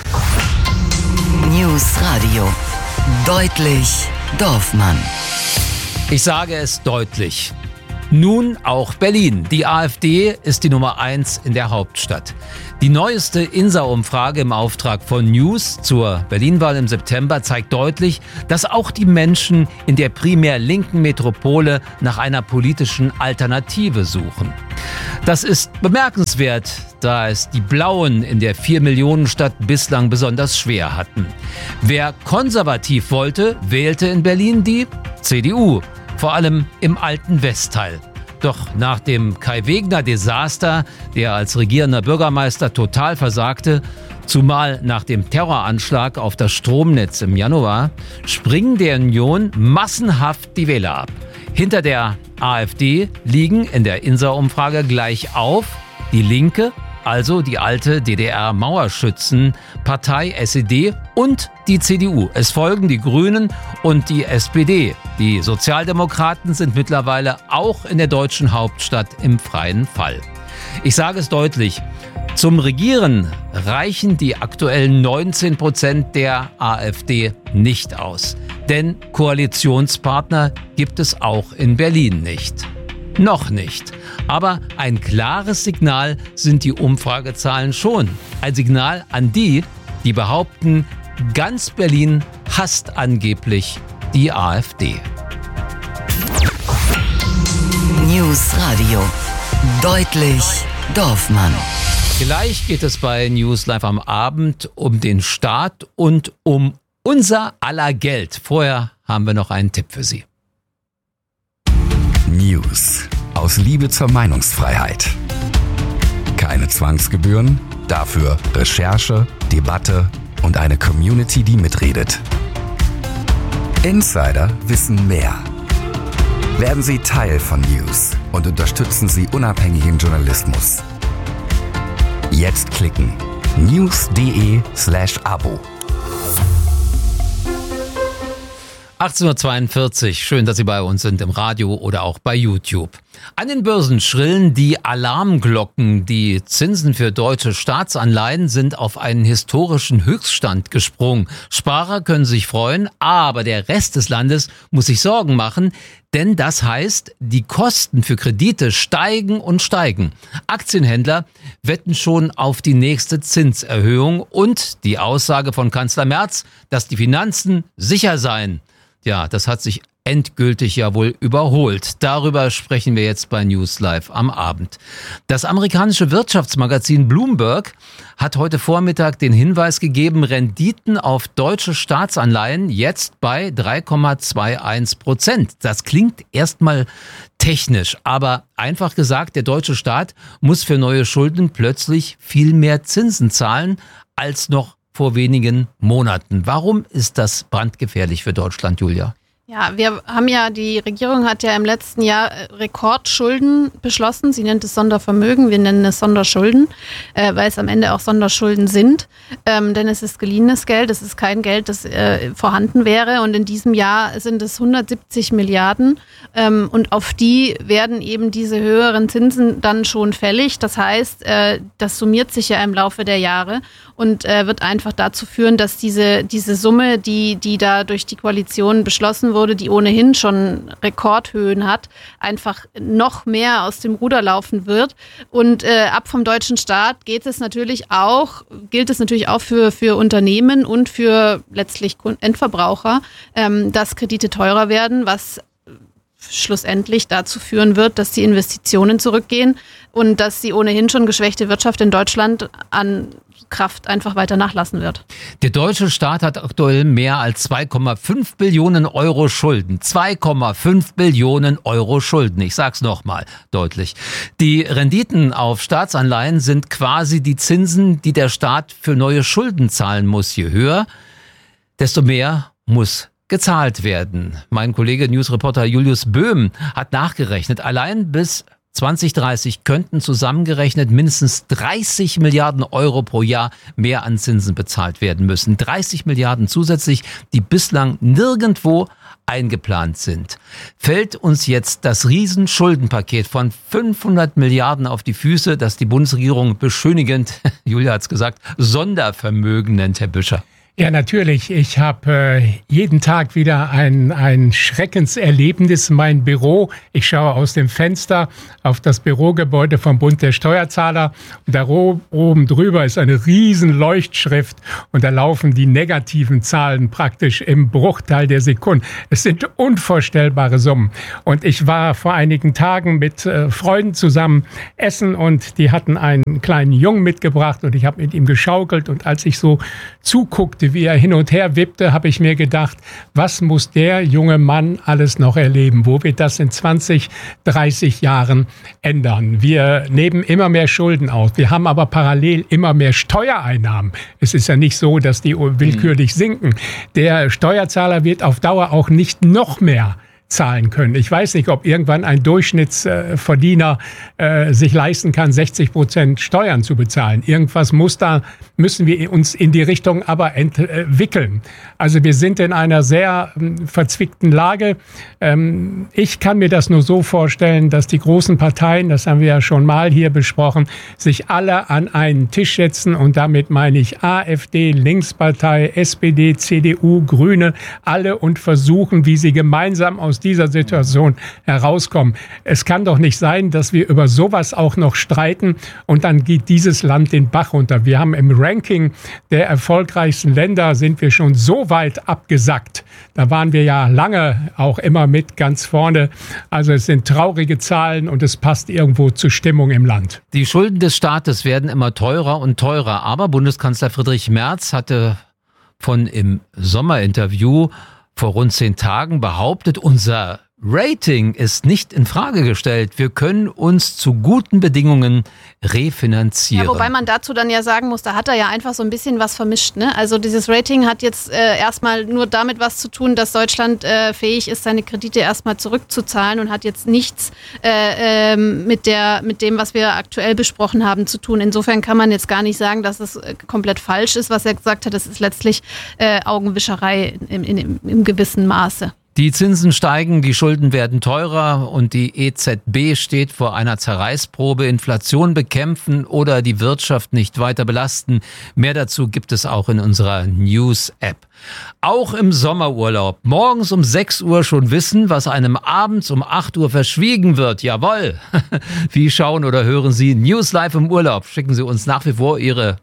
News Radio. Deutlich Dorfmann. Ich sage es deutlich. Nun auch Berlin. Die AfD ist die Nummer eins in der Hauptstadt. Die neueste INSA-Umfrage im Auftrag von News zur Berlin-Wahl im September zeigt deutlich, dass auch die Menschen in der primär linken Metropole nach einer politischen Alternative suchen. Das ist bemerkenswert, da es die Blauen in der vier-Millionen-Stadt bislang besonders schwer hatten. Wer konservativ wollte, wählte in Berlin die C D U. Vor allem im alten Westteil. Doch nach dem Kai-Wegner-Desaster, der als regierender Bürgermeister total versagte, zumal nach dem Terroranschlag auf das Stromnetz im Januar, springen der Union massenhaft die Wähler ab. Hinter der AfD liegen in der INSA-Umfrage gleich auf die Linke, also die alte D D R-Mauerschützen-Partei S E D und die C D U. Es folgen die Grünen und die S P D. Die Sozialdemokraten sind mittlerweile auch in der deutschen Hauptstadt im freien Fall. Ich sage es deutlich, zum Regieren reichen die aktuellen neunzehn Prozent der AfD nicht aus. Denn Koalitionspartner gibt es auch in Berlin nicht. Noch nicht. Aber ein klares Signal sind die Umfragezahlen schon. Ein Signal an die, die behaupten, ganz Berlin hasst angeblich die AfD. News Radio. Deutlich Dorfmann. Gleich geht es bei News Live am Abend um den Staat und um unser aller Geld. Vorher haben wir noch einen Tipp für Sie. News aus Liebe zur Meinungsfreiheit. Keine Zwangsgebühren, dafür Recherche, Debatte und eine Community, die mitredet. Insider wissen mehr. Werden Sie Teil von News und unterstützen Sie unabhängigen Journalismus. Jetzt klicken news.de slash Abo. achtzehn Uhr zweiundvierzig, schön, dass Sie bei uns sind im Radio oder auch bei YouTube. An den Börsen schrillen die Alarmglocken. Die Zinsen für deutsche Staatsanleihen sind auf einen historischen Höchststand gesprungen. Sparer können sich freuen, aber der Rest des Landes muss sich Sorgen machen, denn das heißt, die Kosten für Kredite steigen und steigen. Aktienhändler wetten schon auf die nächste Zinserhöhung und die Aussage von Kanzler Merz, dass die Finanzen sicher seien. Ja, das hat sich endgültig ja wohl überholt. Darüber sprechen wir jetzt bei News Live am Abend. Das amerikanische Wirtschaftsmagazin Bloomberg hat heute Vormittag den Hinweis gegeben, Renditen auf deutsche Staatsanleihen jetzt bei drei Komma einundzwanzig Prozent. Das klingt erstmal technisch, aber einfach gesagt, der deutsche Staat muss für neue Schulden plötzlich viel mehr Zinsen zahlen als noch vor wenigen Monaten. Warum ist das brandgefährlich für Deutschland, Julia? Ja, wir haben ja, die Regierung hat ja im letzten Jahr Rekordschulden beschlossen. Sie nennt es Sondervermögen, wir nennen es Sonderschulden, äh, weil es am Ende auch Sonderschulden sind. Ähm, denn es ist geliehenes Geld, es ist kein Geld, das äh, vorhanden wäre. Und in diesem Jahr sind es hundertsiebzig Milliarden. Ähm, und auf die werden eben diese höheren Zinsen dann schon fällig. Das heißt, äh, das summiert sich ja im Laufe der Jahre und äh, wird einfach dazu führen, dass diese, diese Summe, die, die da durch die Koalition beschlossen wurde, die ohnehin schon Rekordhöhen hat, einfach noch mehr aus dem Ruder laufen wird. Und äh, ab vom deutschen Staat geht es natürlich auch, gilt es natürlich auch für, für Unternehmen und für letztlich Endverbraucher, ähm, dass Kredite teurer werden, was schlussendlich dazu führen wird, dass die Investitionen zurückgehen und dass die ohnehin schon geschwächte Wirtschaft in Deutschland an Kraft einfach weiter nachlassen wird. Der deutsche Staat hat aktuell mehr als zwei Komma fünf Billionen Euro Schulden. zwei Komma fünf Billionen Euro Schulden. Ich sag's nochmal deutlich. Die Renditen auf Staatsanleihen sind quasi die Zinsen, die der Staat für neue Schulden zahlen muss. Je höher, desto mehr muss gezahlt werden. Mein Kollege Newsreporter Julius Böhm hat nachgerechnet. Allein bis zwanzig dreißig könnten zusammengerechnet mindestens dreißig Milliarden Euro pro Jahr mehr an Zinsen bezahlt werden müssen. dreißig Milliarden zusätzlich, die bislang nirgendwo eingeplant sind. Fällt uns jetzt das Riesenschuldenpaket von fünfhundert Milliarden auf die Füße, das die Bundesregierung beschönigend, Julia hat's gesagt, Sondervermögen nennt, Herr Büscher? Ja, natürlich. Ich habe äh, jeden Tag wieder ein, ein Schreckenserlebnis. Mein Büro, ich schaue aus dem Fenster auf das Bürogebäude vom Bund der Steuerzahler. Und da oben drüber ist eine riesen Leuchtschrift und da laufen die negativen Zahlen praktisch im Bruchteil der Sekunden. Es sind unvorstellbare Summen. Und ich war vor einigen Tagen mit äh, Freunden zusammen essen und die hatten einen kleinen Jungen mitgebracht und ich habe mit ihm geschaukelt. Und als ich so zuguckte, wie er hin und her wippte, habe ich mir gedacht, was muss der junge Mann alles noch erleben? Wo wird das in zwanzig, dreißig Jahren ändern? Wir nehmen immer mehr Schulden auf. Wir haben aber parallel immer mehr Steuereinnahmen. Es ist ja nicht so, dass die willkürlich sinken. Der Steuerzahler wird auf Dauer auch nicht noch mehr zahlen können. Ich weiß nicht, ob irgendwann ein Durchschnittsverdiener äh, sich leisten kann, sechzig Prozent Steuern zu bezahlen. Irgendwas muss da, müssen wir uns in die Richtung aber entwickeln. Also wir sind in einer sehr ähm, verzwickten Lage. Ähm, ich kann mir das nur so vorstellen, dass die großen Parteien, das haben wir ja schon mal hier besprochen, sich alle an einen Tisch setzen und damit meine ich AfD, Linkspartei, S P D, C D U, Grüne, alle und versuchen, wie sie gemeinsam aus dieser Situation herauskommen. Es kann doch nicht sein, dass wir über sowas auch noch streiten und dann geht dieses Land den Bach runter. Wir haben im Ranking der erfolgreichsten Länder sind wir schon so weit abgesackt. Da waren wir ja lange auch immer mit ganz vorne. Also es sind traurige Zahlen und es passt irgendwo zur Stimmung im Land. Die Schulden des Staates werden immer teurer und teurer. Aber Bundeskanzler Friedrich Merz hatte von im Sommerinterview vor rund zehn Tagen behauptet, unser Rating ist nicht in Frage gestellt. Wir können uns zu guten Bedingungen refinanzieren. Ja, wobei man dazu dann ja sagen muss, da hat er ja einfach so ein bisschen was vermischt. Ne? Also dieses Rating hat jetzt äh, erstmal nur damit was zu tun, dass Deutschland äh, fähig ist, seine Kredite erstmal zurückzuzahlen und hat jetzt nichts äh, äh, mit, der, mit dem, was wir aktuell besprochen haben, zu tun. Insofern kann man jetzt gar nicht sagen, dass es äh, komplett falsch ist, was er gesagt hat. Das ist letztlich äh, Augenwischerei im, in, im, im gewissen Maße. Die Zinsen steigen, die Schulden werden teurer und die E Z B steht vor einer Zerreißprobe. Inflation bekämpfen oder die Wirtschaft nicht weiter belasten. Mehr dazu gibt es auch in unserer News-App. Auch im Sommerurlaub. Morgens um sechs Uhr schon wissen, was einem abends um acht Uhr verschwiegen wird. Jawohl. Wie schauen oder hören Sie News Live im Urlaub? Schicken Sie uns nach wie vor Ihre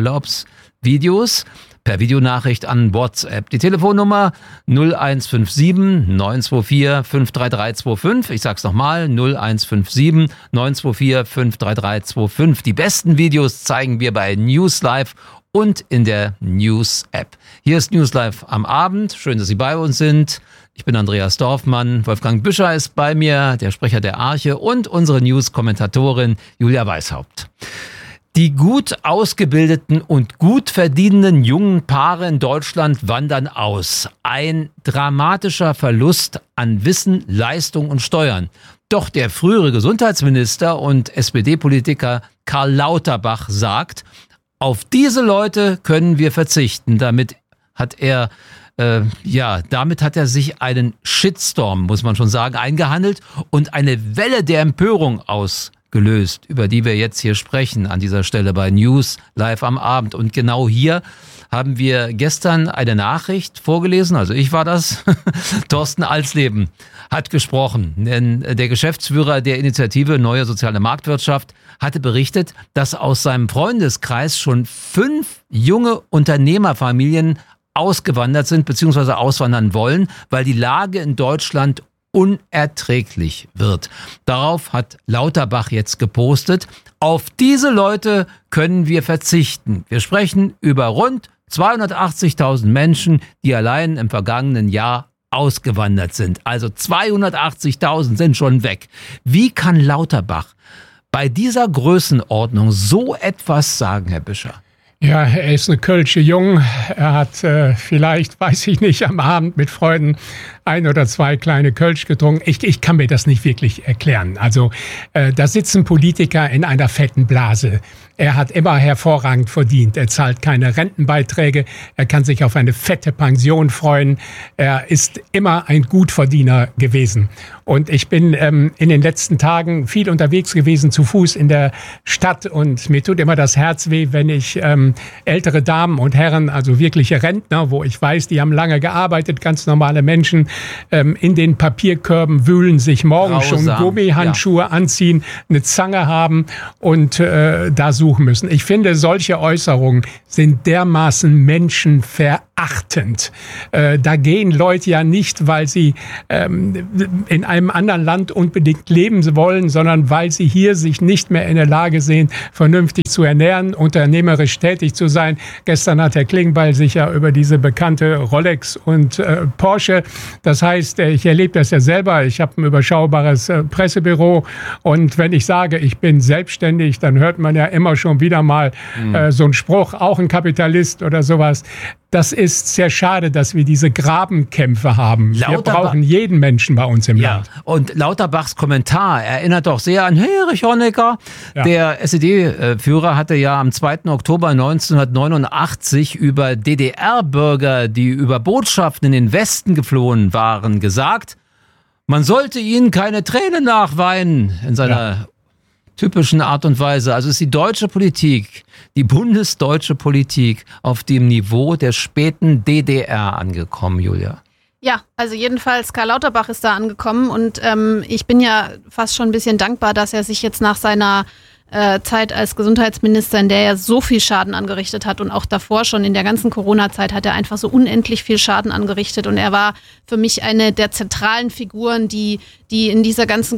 Urlaubsvideos per Videonachricht an WhatsApp. Die Telefonnummer null eins fünf sieben neun zwei vier fünf drei drei zwei fünf. Ich sag's nochmal, null eins fünf sieben neun zwei vier fünf drei drei zwei fünf. Die besten Videos zeigen wir bei News Live und in der News-App. Hier ist News Live am Abend. Schön, dass Sie bei uns sind. Ich bin Andreas Dorfmann. Wolfgang Büscher ist bei mir, der Sprecher der Arche und unsere News-Kommentatorin Julia Weishaupt. Die gut ausgebildeten und gut verdienenden jungen Paare in Deutschland wandern aus. Ein dramatischer Verlust an Wissen, Leistung und Steuern. Doch der frühere Gesundheitsminister und S P D-Politiker Karl Lauterbach sagt, auf diese Leute können wir verzichten. Damit hat er Äh, ja, damit hat er sich einen Shitstorm, muss man schon sagen, eingehandelt und eine Welle der Empörung ausgelöst, über die wir jetzt hier sprechen, an dieser Stelle bei News Live am Abend. Und genau hier haben wir gestern eine Nachricht vorgelesen, also ich war das, Thorsten Alsleben hat gesprochen, denn der Geschäftsführer der Initiative Neue Soziale Marktwirtschaft hatte berichtet, dass aus seinem Freundeskreis schon fünf junge Unternehmerfamilien ausgewandert sind bzw. auswandern wollen, weil die Lage in Deutschland unerträglich wird. Darauf hat Lauterbach jetzt gepostet, auf diese Leute können wir verzichten. Wir sprechen über rund zweihundertachtzigtausend Menschen, die allein im vergangenen Jahr ausgewandert sind. Also zweihundertachtzigtausend sind schon weg. Wie kann Lauterbach bei dieser Größenordnung so etwas sagen, Herr Büscher? Ja, er ist eine Kölsche Jung. Er hat äh, vielleicht, weiß ich nicht, am Abend mit Freunden ein oder zwei kleine Kölsch getrunken. Ich, ich kann mir das nicht wirklich erklären. Also äh, da sitzen Politiker in einer fetten Blase. Er hat immer hervorragend verdient. Er zahlt keine Rentenbeiträge. Er kann sich auf eine fette Pension freuen. Er ist immer ein Gutverdiener gewesen. Und ich bin ähm, in den letzten Tagen viel unterwegs gewesen, zu Fuß in der Stadt. Und mir tut immer das Herz weh, wenn ich ähm, ältere Damen und Herren, also wirkliche Rentner, wo ich weiß, die haben lange gearbeitet, ganz normale Menschen, ähm, in den Papierkörben wühlen, sich morgens schon Gummihandschuhe ja. anziehen, eine Zange haben und äh, da suchen müssen. Ich finde, solche Äußerungen sind dermaßen menschenverachtend. Äh, da gehen Leute ja nicht, weil sie ähm, in einem anderen Land unbedingt leben wollen, sondern weil sie hier sich nicht mehr in der Lage sehen, vernünftig zu ernähren, unternehmerisch tätig zu sein. Gestern hat Herr Klingbeil sich ja über diese bekannte Rolex und äh, Porsche, das heißt, ich erlebe das ja selber, ich habe ein überschaubares äh, Pressebüro und wenn ich sage, ich bin selbstständig, dann hört man ja immer schon wieder mal mhm. äh, so einen Spruch, auch ein Kapitalist oder sowas. Das ist sehr schade, dass wir diese Grabenkämpfe haben. Lauterbach, wir brauchen jeden Menschen bei uns im ja. Land. Und Lauterbachs Kommentar erinnert doch sehr an Erich Honecker. Ja. Der S E D-Führer hatte ja am zweiten Oktober neunzehnhundertneunundachtzig über D D R-Bürger, die über Botschaften in den Westen geflohen waren, gesagt, man sollte ihnen keine Tränen nachweinen in seiner ja. typischen Art und Weise. Also ist die deutsche Politik, die bundesdeutsche Politik auf dem Niveau der späten D D R angekommen, Julia. Ja, also jedenfalls Karl Lauterbach ist da angekommen und ähm, ich bin ja fast schon ein bisschen dankbar, dass er sich jetzt nach seiner äh, Zeit als Gesundheitsminister, in der er so viel Schaden angerichtet hat und auch davor schon in der ganzen Corona-Zeit hat er einfach so unendlich viel Schaden angerichtet und er war für mich eine der zentralen Figuren, die, die in dieser ganzen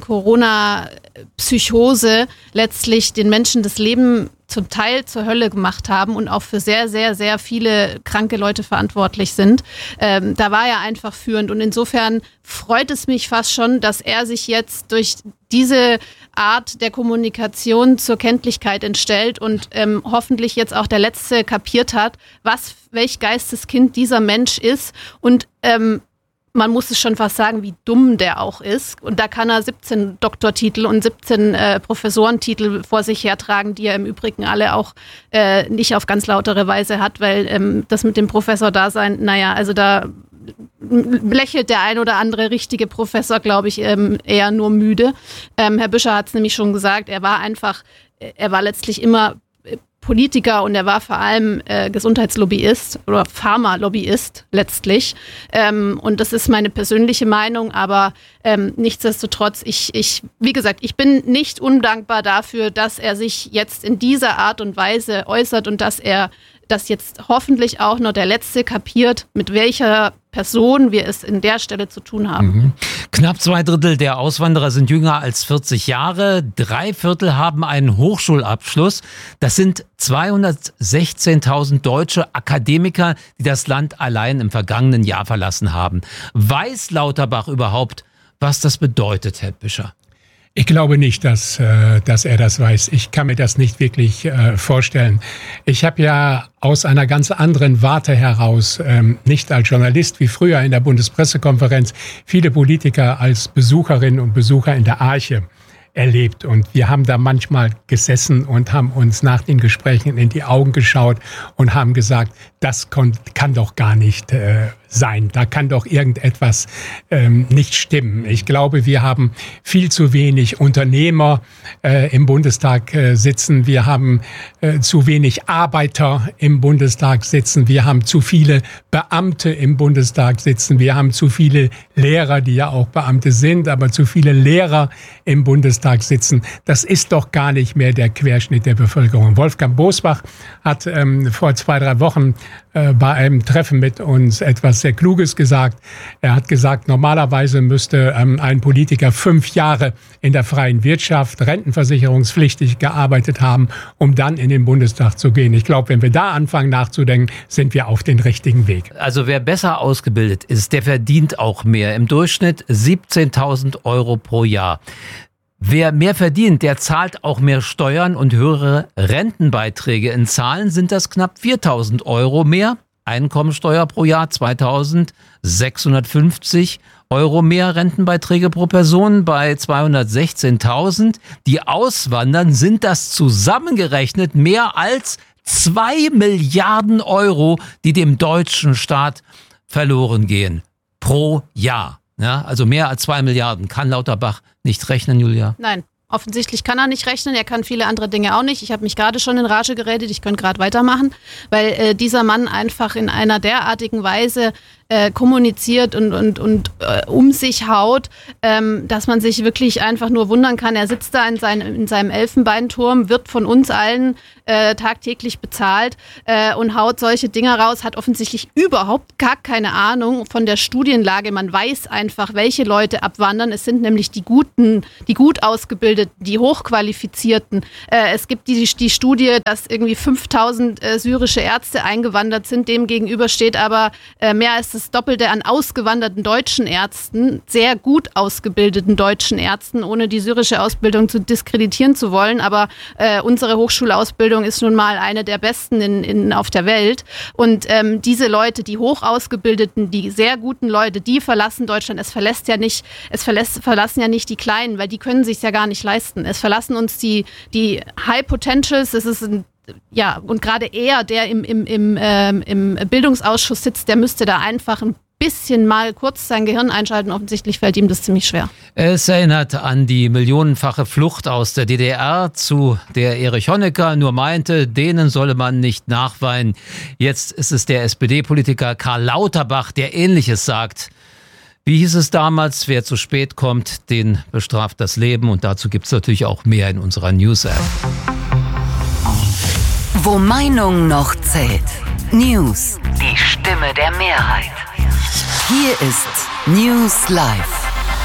Corona-Psychose letztlich den Menschen das Leben zum Teil zur Hölle gemacht haben und auch für sehr, sehr, sehr viele kranke Leute verantwortlich sind. Ähm, da war er einfach führend und insofern freut es mich fast schon, dass er sich jetzt durch diese Art der Kommunikation zur Kenntlichkeit entstellt und ähm, hoffentlich jetzt auch der Letzte kapiert hat, was, welch Geisteskind dieser Mensch ist und ähm, man muss es schon fast sagen, wie dumm der auch ist. Und da kann er siebzehn Doktortitel und siebzehn äh, Professorentitel vor sich hertragen, die er im Übrigen alle auch äh, nicht auf ganz lautere Weise hat, weil ähm, das mit dem Professor-Dasein, naja, also da lächelt der ein oder andere richtige Professor, glaube ich, ähm, eher nur müde. Ähm, Herr Büscher hat es nämlich schon gesagt, er war einfach, er war letztlich immer Politiker und er war vor allem äh, Gesundheitslobbyist oder Pharmalobbyist letztlich. Ähm, und das ist meine persönliche Meinung, aber ähm, nichtsdestotrotz, ich, ich, wie gesagt, ich bin nicht undankbar dafür, dass er sich jetzt in dieser Art und Weise äußert und dass er dass jetzt hoffentlich auch noch der Letzte kapiert, mit welcher Person wir es in der Stelle zu tun haben. Mhm. Knapp zwei Drittel der Auswanderer sind jünger als vierzig Jahre. Drei Viertel haben einen Hochschulabschluss. Das sind zweihundertsechzehntausend deutsche Akademiker, die das Land allein im vergangenen Jahr verlassen haben. Weiß Lauterbach überhaupt, was das bedeutet, Herr Büscher? Ich glaube nicht, dass, äh, dass er das weiß. Ich kann mir das nicht wirklich äh, vorstellen. Ich habe ja aus einer ganz anderen Warte heraus, ähm, nicht als Journalist wie früher in der Bundespressekonferenz, viele Politiker als Besucherinnen und Besucher in der Arche erlebt. Und wir haben da manchmal gesessen und haben uns nach den Gesprächen in die Augen geschaut und haben gesagt, das kann doch gar nicht äh, sein. Da kann doch irgendetwas ähm, nicht stimmen. Ich glaube, wir haben viel zu wenig Unternehmer äh, im Bundestag äh, sitzen. Wir haben äh, zu wenig Arbeiter im Bundestag sitzen. Wir haben zu viele Beamte im Bundestag sitzen. Wir haben zu viele Lehrer, die ja auch Beamte sind, aber zu viele Lehrer im Bundestag sitzen. Das ist doch gar nicht mehr der Querschnitt der Bevölkerung. Wolfgang Bosbach hat ähm, vor zwei, drei Wochen äh, bei einem Treffen mit uns etwas sehr Kluges gesagt. Er hat gesagt, normalerweise müsste ähm, ein Politiker fünf Jahre in der freien Wirtschaft rentenversicherungspflichtig gearbeitet haben, um dann in den Bundestag zu gehen. Ich glaube, wenn wir da anfangen nachzudenken, sind wir auf den richtigen Weg. Also wer besser ausgebildet ist, der verdient auch mehr. Im Durchschnitt siebzehntausend Euro pro Jahr. Wer mehr verdient, der zahlt auch mehr Steuern und höhere Rentenbeiträge. In Zahlen sind das knapp viertausend Euro mehr Einkommensteuer pro Jahr zweitausendsechshundertfünfzig Euro mehr Rentenbeiträge pro Person bei zweihundertsechzehntausend. Die auswandern, sind das zusammengerechnet mehr als zwei Milliarden Euro, die dem deutschen Staat verloren gehen pro Jahr. Ja, also mehr als zwei Milliarden. Kann Lauterbach nicht rechnen, Julia? Nein. Offensichtlich kann er nicht rechnen, er kann viele andere Dinge auch nicht. Ich habe mich gerade schon in Rage geredet, ich könnte gerade weitermachen, weil äh, dieser Mann einfach in einer derartigen Weise äh, kommuniziert und, und, und äh, um sich haut, ähm, dass man sich wirklich einfach nur wundern kann. Er sitzt da in, sein, in seinem Elfenbeinturm, wird von uns allen äh, tagtäglich bezahlt äh, und haut solche Dinger raus, hat offensichtlich überhaupt gar keine Ahnung von der Studienlage. Man weiß einfach, welche Leute abwandern. Es sind nämlich die guten, die gut ausgebildeten, die Hochqualifizierten. Äh, es gibt die, die Studie, dass irgendwie fünftausend äh, syrische Ärzte eingewandert sind. Dem gegenüber steht aber äh, mehr als das Doppelte an ausgewanderten deutschen Ärzten, sehr gut ausgebildeten deutschen Ärzten, ohne die syrische Ausbildung zu diskreditieren zu wollen. Aber äh, unsere Hochschulausbildung ist nun mal eine der besten in, in, auf der Welt. Und ähm, diese Leute, die hoch ausgebildeten, die sehr guten Leute, die verlassen Deutschland. Es verlässt ja nicht, es verlässt, verlassen ja nicht die Kleinen, weil die können sich ja gar nicht leisten. Es verlassen uns die, die High Potentials. Es ist ein Ja, und gerade er, der im, im, im, ähm, im Bildungsausschuss sitzt, der müsste da einfach ein bisschen mal kurz sein Gehirn einschalten. Offensichtlich fällt ihm das ziemlich schwer. Es erinnert an die millionenfache Flucht aus der D D R, zu der Erich Honecker nur meinte, denen solle man nicht nachweinen. Jetzt ist es der S P D-Politiker Karl Lauterbach, der Ähnliches sagt. Wie hieß es damals, wer zu spät kommt, den bestraft das Leben. Und dazu gibt es natürlich auch mehr in unserer News-App. Wo Meinung noch zählt. News. Die Stimme der Mehrheit. Hier ist News Live.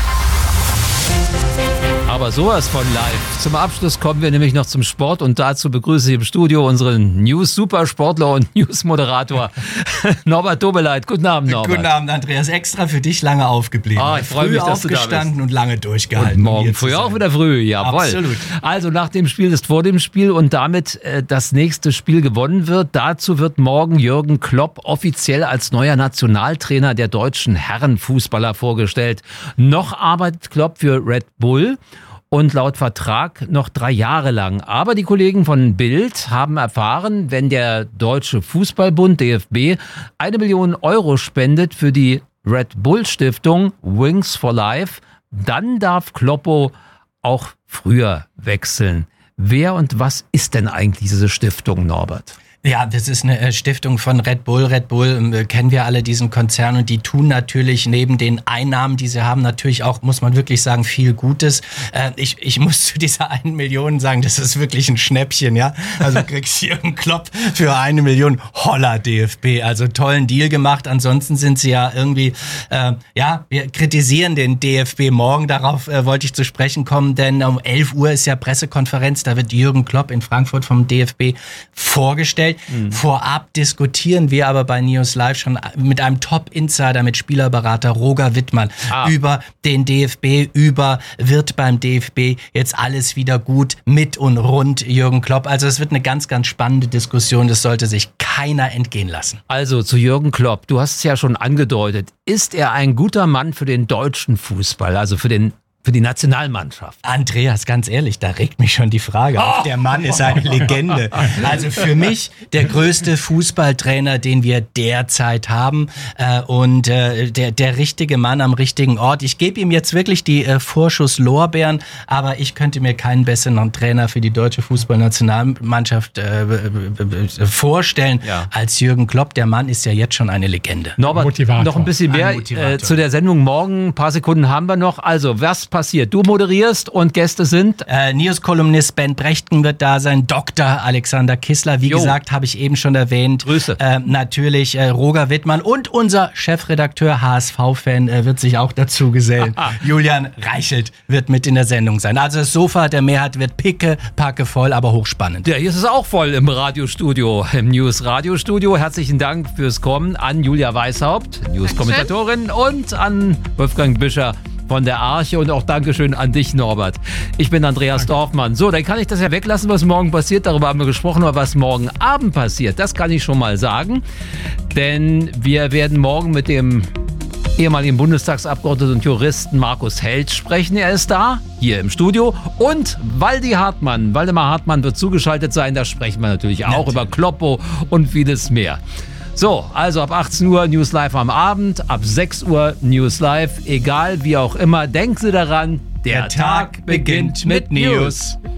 Aber sowas von live. Zum Abschluss kommen wir nämlich noch zum Sport und dazu begrüße ich im Studio unseren News-Supersportler und News-Moderator Norbert Dobeleit. Guten Abend, Norbert. Guten Abend, Andreas. Extra für dich lange aufgeblieben. Ah, ich freue mich, dass du da bist. Aufgestanden und lange durchgehalten. Und morgen früh auch wieder früh, jawohl. Absolut. Also nach dem Spiel ist vor dem Spiel und damit äh, das nächste Spiel gewonnen wird. Dazu wird morgen Jürgen Klopp offiziell als neuer Nationaltrainer der deutschen Herrenfußballer vorgestellt. Noch arbeitet Klopp für Red Bull. Und laut Vertrag noch drei Jahre lang. Aber die Kollegen von Bild haben erfahren, wenn der Deutsche Fußballbund, D F B, eine Million Euro spendet für die Red Bull Stiftung Wings for Life, dann darf Kloppo auch früher wechseln. Wer und was ist denn eigentlich diese Stiftung, Norbert? Ja, das ist eine Stiftung von Red Bull. Red Bull äh, kennen wir alle, diesen Konzern, und die tun natürlich neben den Einnahmen, die sie haben, natürlich auch, muss man wirklich sagen, viel Gutes. Äh, ich, ich muss zu dieser einen Million sagen, das ist wirklich ein Schnäppchen, ja. Also du kriegst hier einen Klopp für eine Million. Holla, D F B. Also tollen Deal gemacht. Ansonsten sind sie ja irgendwie, äh, ja, wir kritisieren den D F B morgen. Darauf äh, wollte ich zu sprechen kommen, denn um elf Uhr ist ja Pressekonferenz. Da wird Jürgen Klopp in Frankfurt vom D F B vorgestellt. Mhm. Vorab diskutieren wir aber bei News Live schon mit einem Top-Insider, mit Spielerberater Roger Wittmann ah. über den D F B, über wird beim D F B jetzt alles wieder gut mit und rund Jürgen Klopp. Also es wird eine ganz, ganz spannende Diskussion. Das sollte sich keiner entgehen lassen. Also zu Jürgen Klopp. Du hast es ja schon angedeutet. Ist er ein guter Mann für den deutschen Fußball, also für den Für die Nationalmannschaft? Andreas, ganz ehrlich, da regt mich schon die Frage auf. Der Mann ist eine Legende. Also für mich der größte Fußballtrainer, den wir derzeit haben, äh, und äh, der, der richtige Mann am richtigen Ort. Ich gebe ihm jetzt wirklich die äh, Vorschusslorbeeren, aber ich könnte mir keinen besseren Trainer für die deutsche Fußballnationalmannschaft äh, äh, vorstellen ja. als Jürgen Klopp. Der Mann ist ja jetzt schon eine Legende. Norbert, Motivator. Noch ein bisschen mehr ein äh, zu der Sendung morgen. Ein paar Sekunden haben wir noch. Also, was passiert? Du moderierst und Gäste sind? Äh, News-Kolumnist Ben Brechten wird da sein, Doktor Alexander Kissler, wie jo. gesagt, habe ich eben schon erwähnt. Grüße. Äh, natürlich äh, Roger Wittmann und unser Chefredakteur, H S V-Fan, äh, wird sich auch dazu gesellen. Julian Reichelt wird mit in der Sendung sein. Also das Sofa der Mehrheit wird picke, packe voll, aber hochspannend. Ja, hier ist es auch voll im Radiostudio, im News-Radiostudio. Herzlichen Dank fürs Kommen an Julia Weishaupt, News-Kommentatorin, und an Wolfgang Büscher von der Arche und auch Dankeschön an dich, Norbert. Ich bin Andreas Danke. Dorfmann. So, dann kann ich das ja weglassen, was morgen passiert. Darüber haben wir gesprochen, aber was morgen Abend passiert, das kann ich schon mal sagen. Denn wir werden morgen mit dem ehemaligen Bundestagsabgeordneten und Juristen Markus Held sprechen. Er ist da, hier im Studio. Und Waldi Hartmann, Waldemar Hartmann wird zugeschaltet sein. Da sprechen wir natürlich auch natürlich. über Kloppo und vieles mehr. So, also ab achtzehn Uhr News Live am Abend, ab sechs Uhr News Live. Egal, wie auch immer, denken Sie daran, der, der Tag, Tag beginnt mit News. News.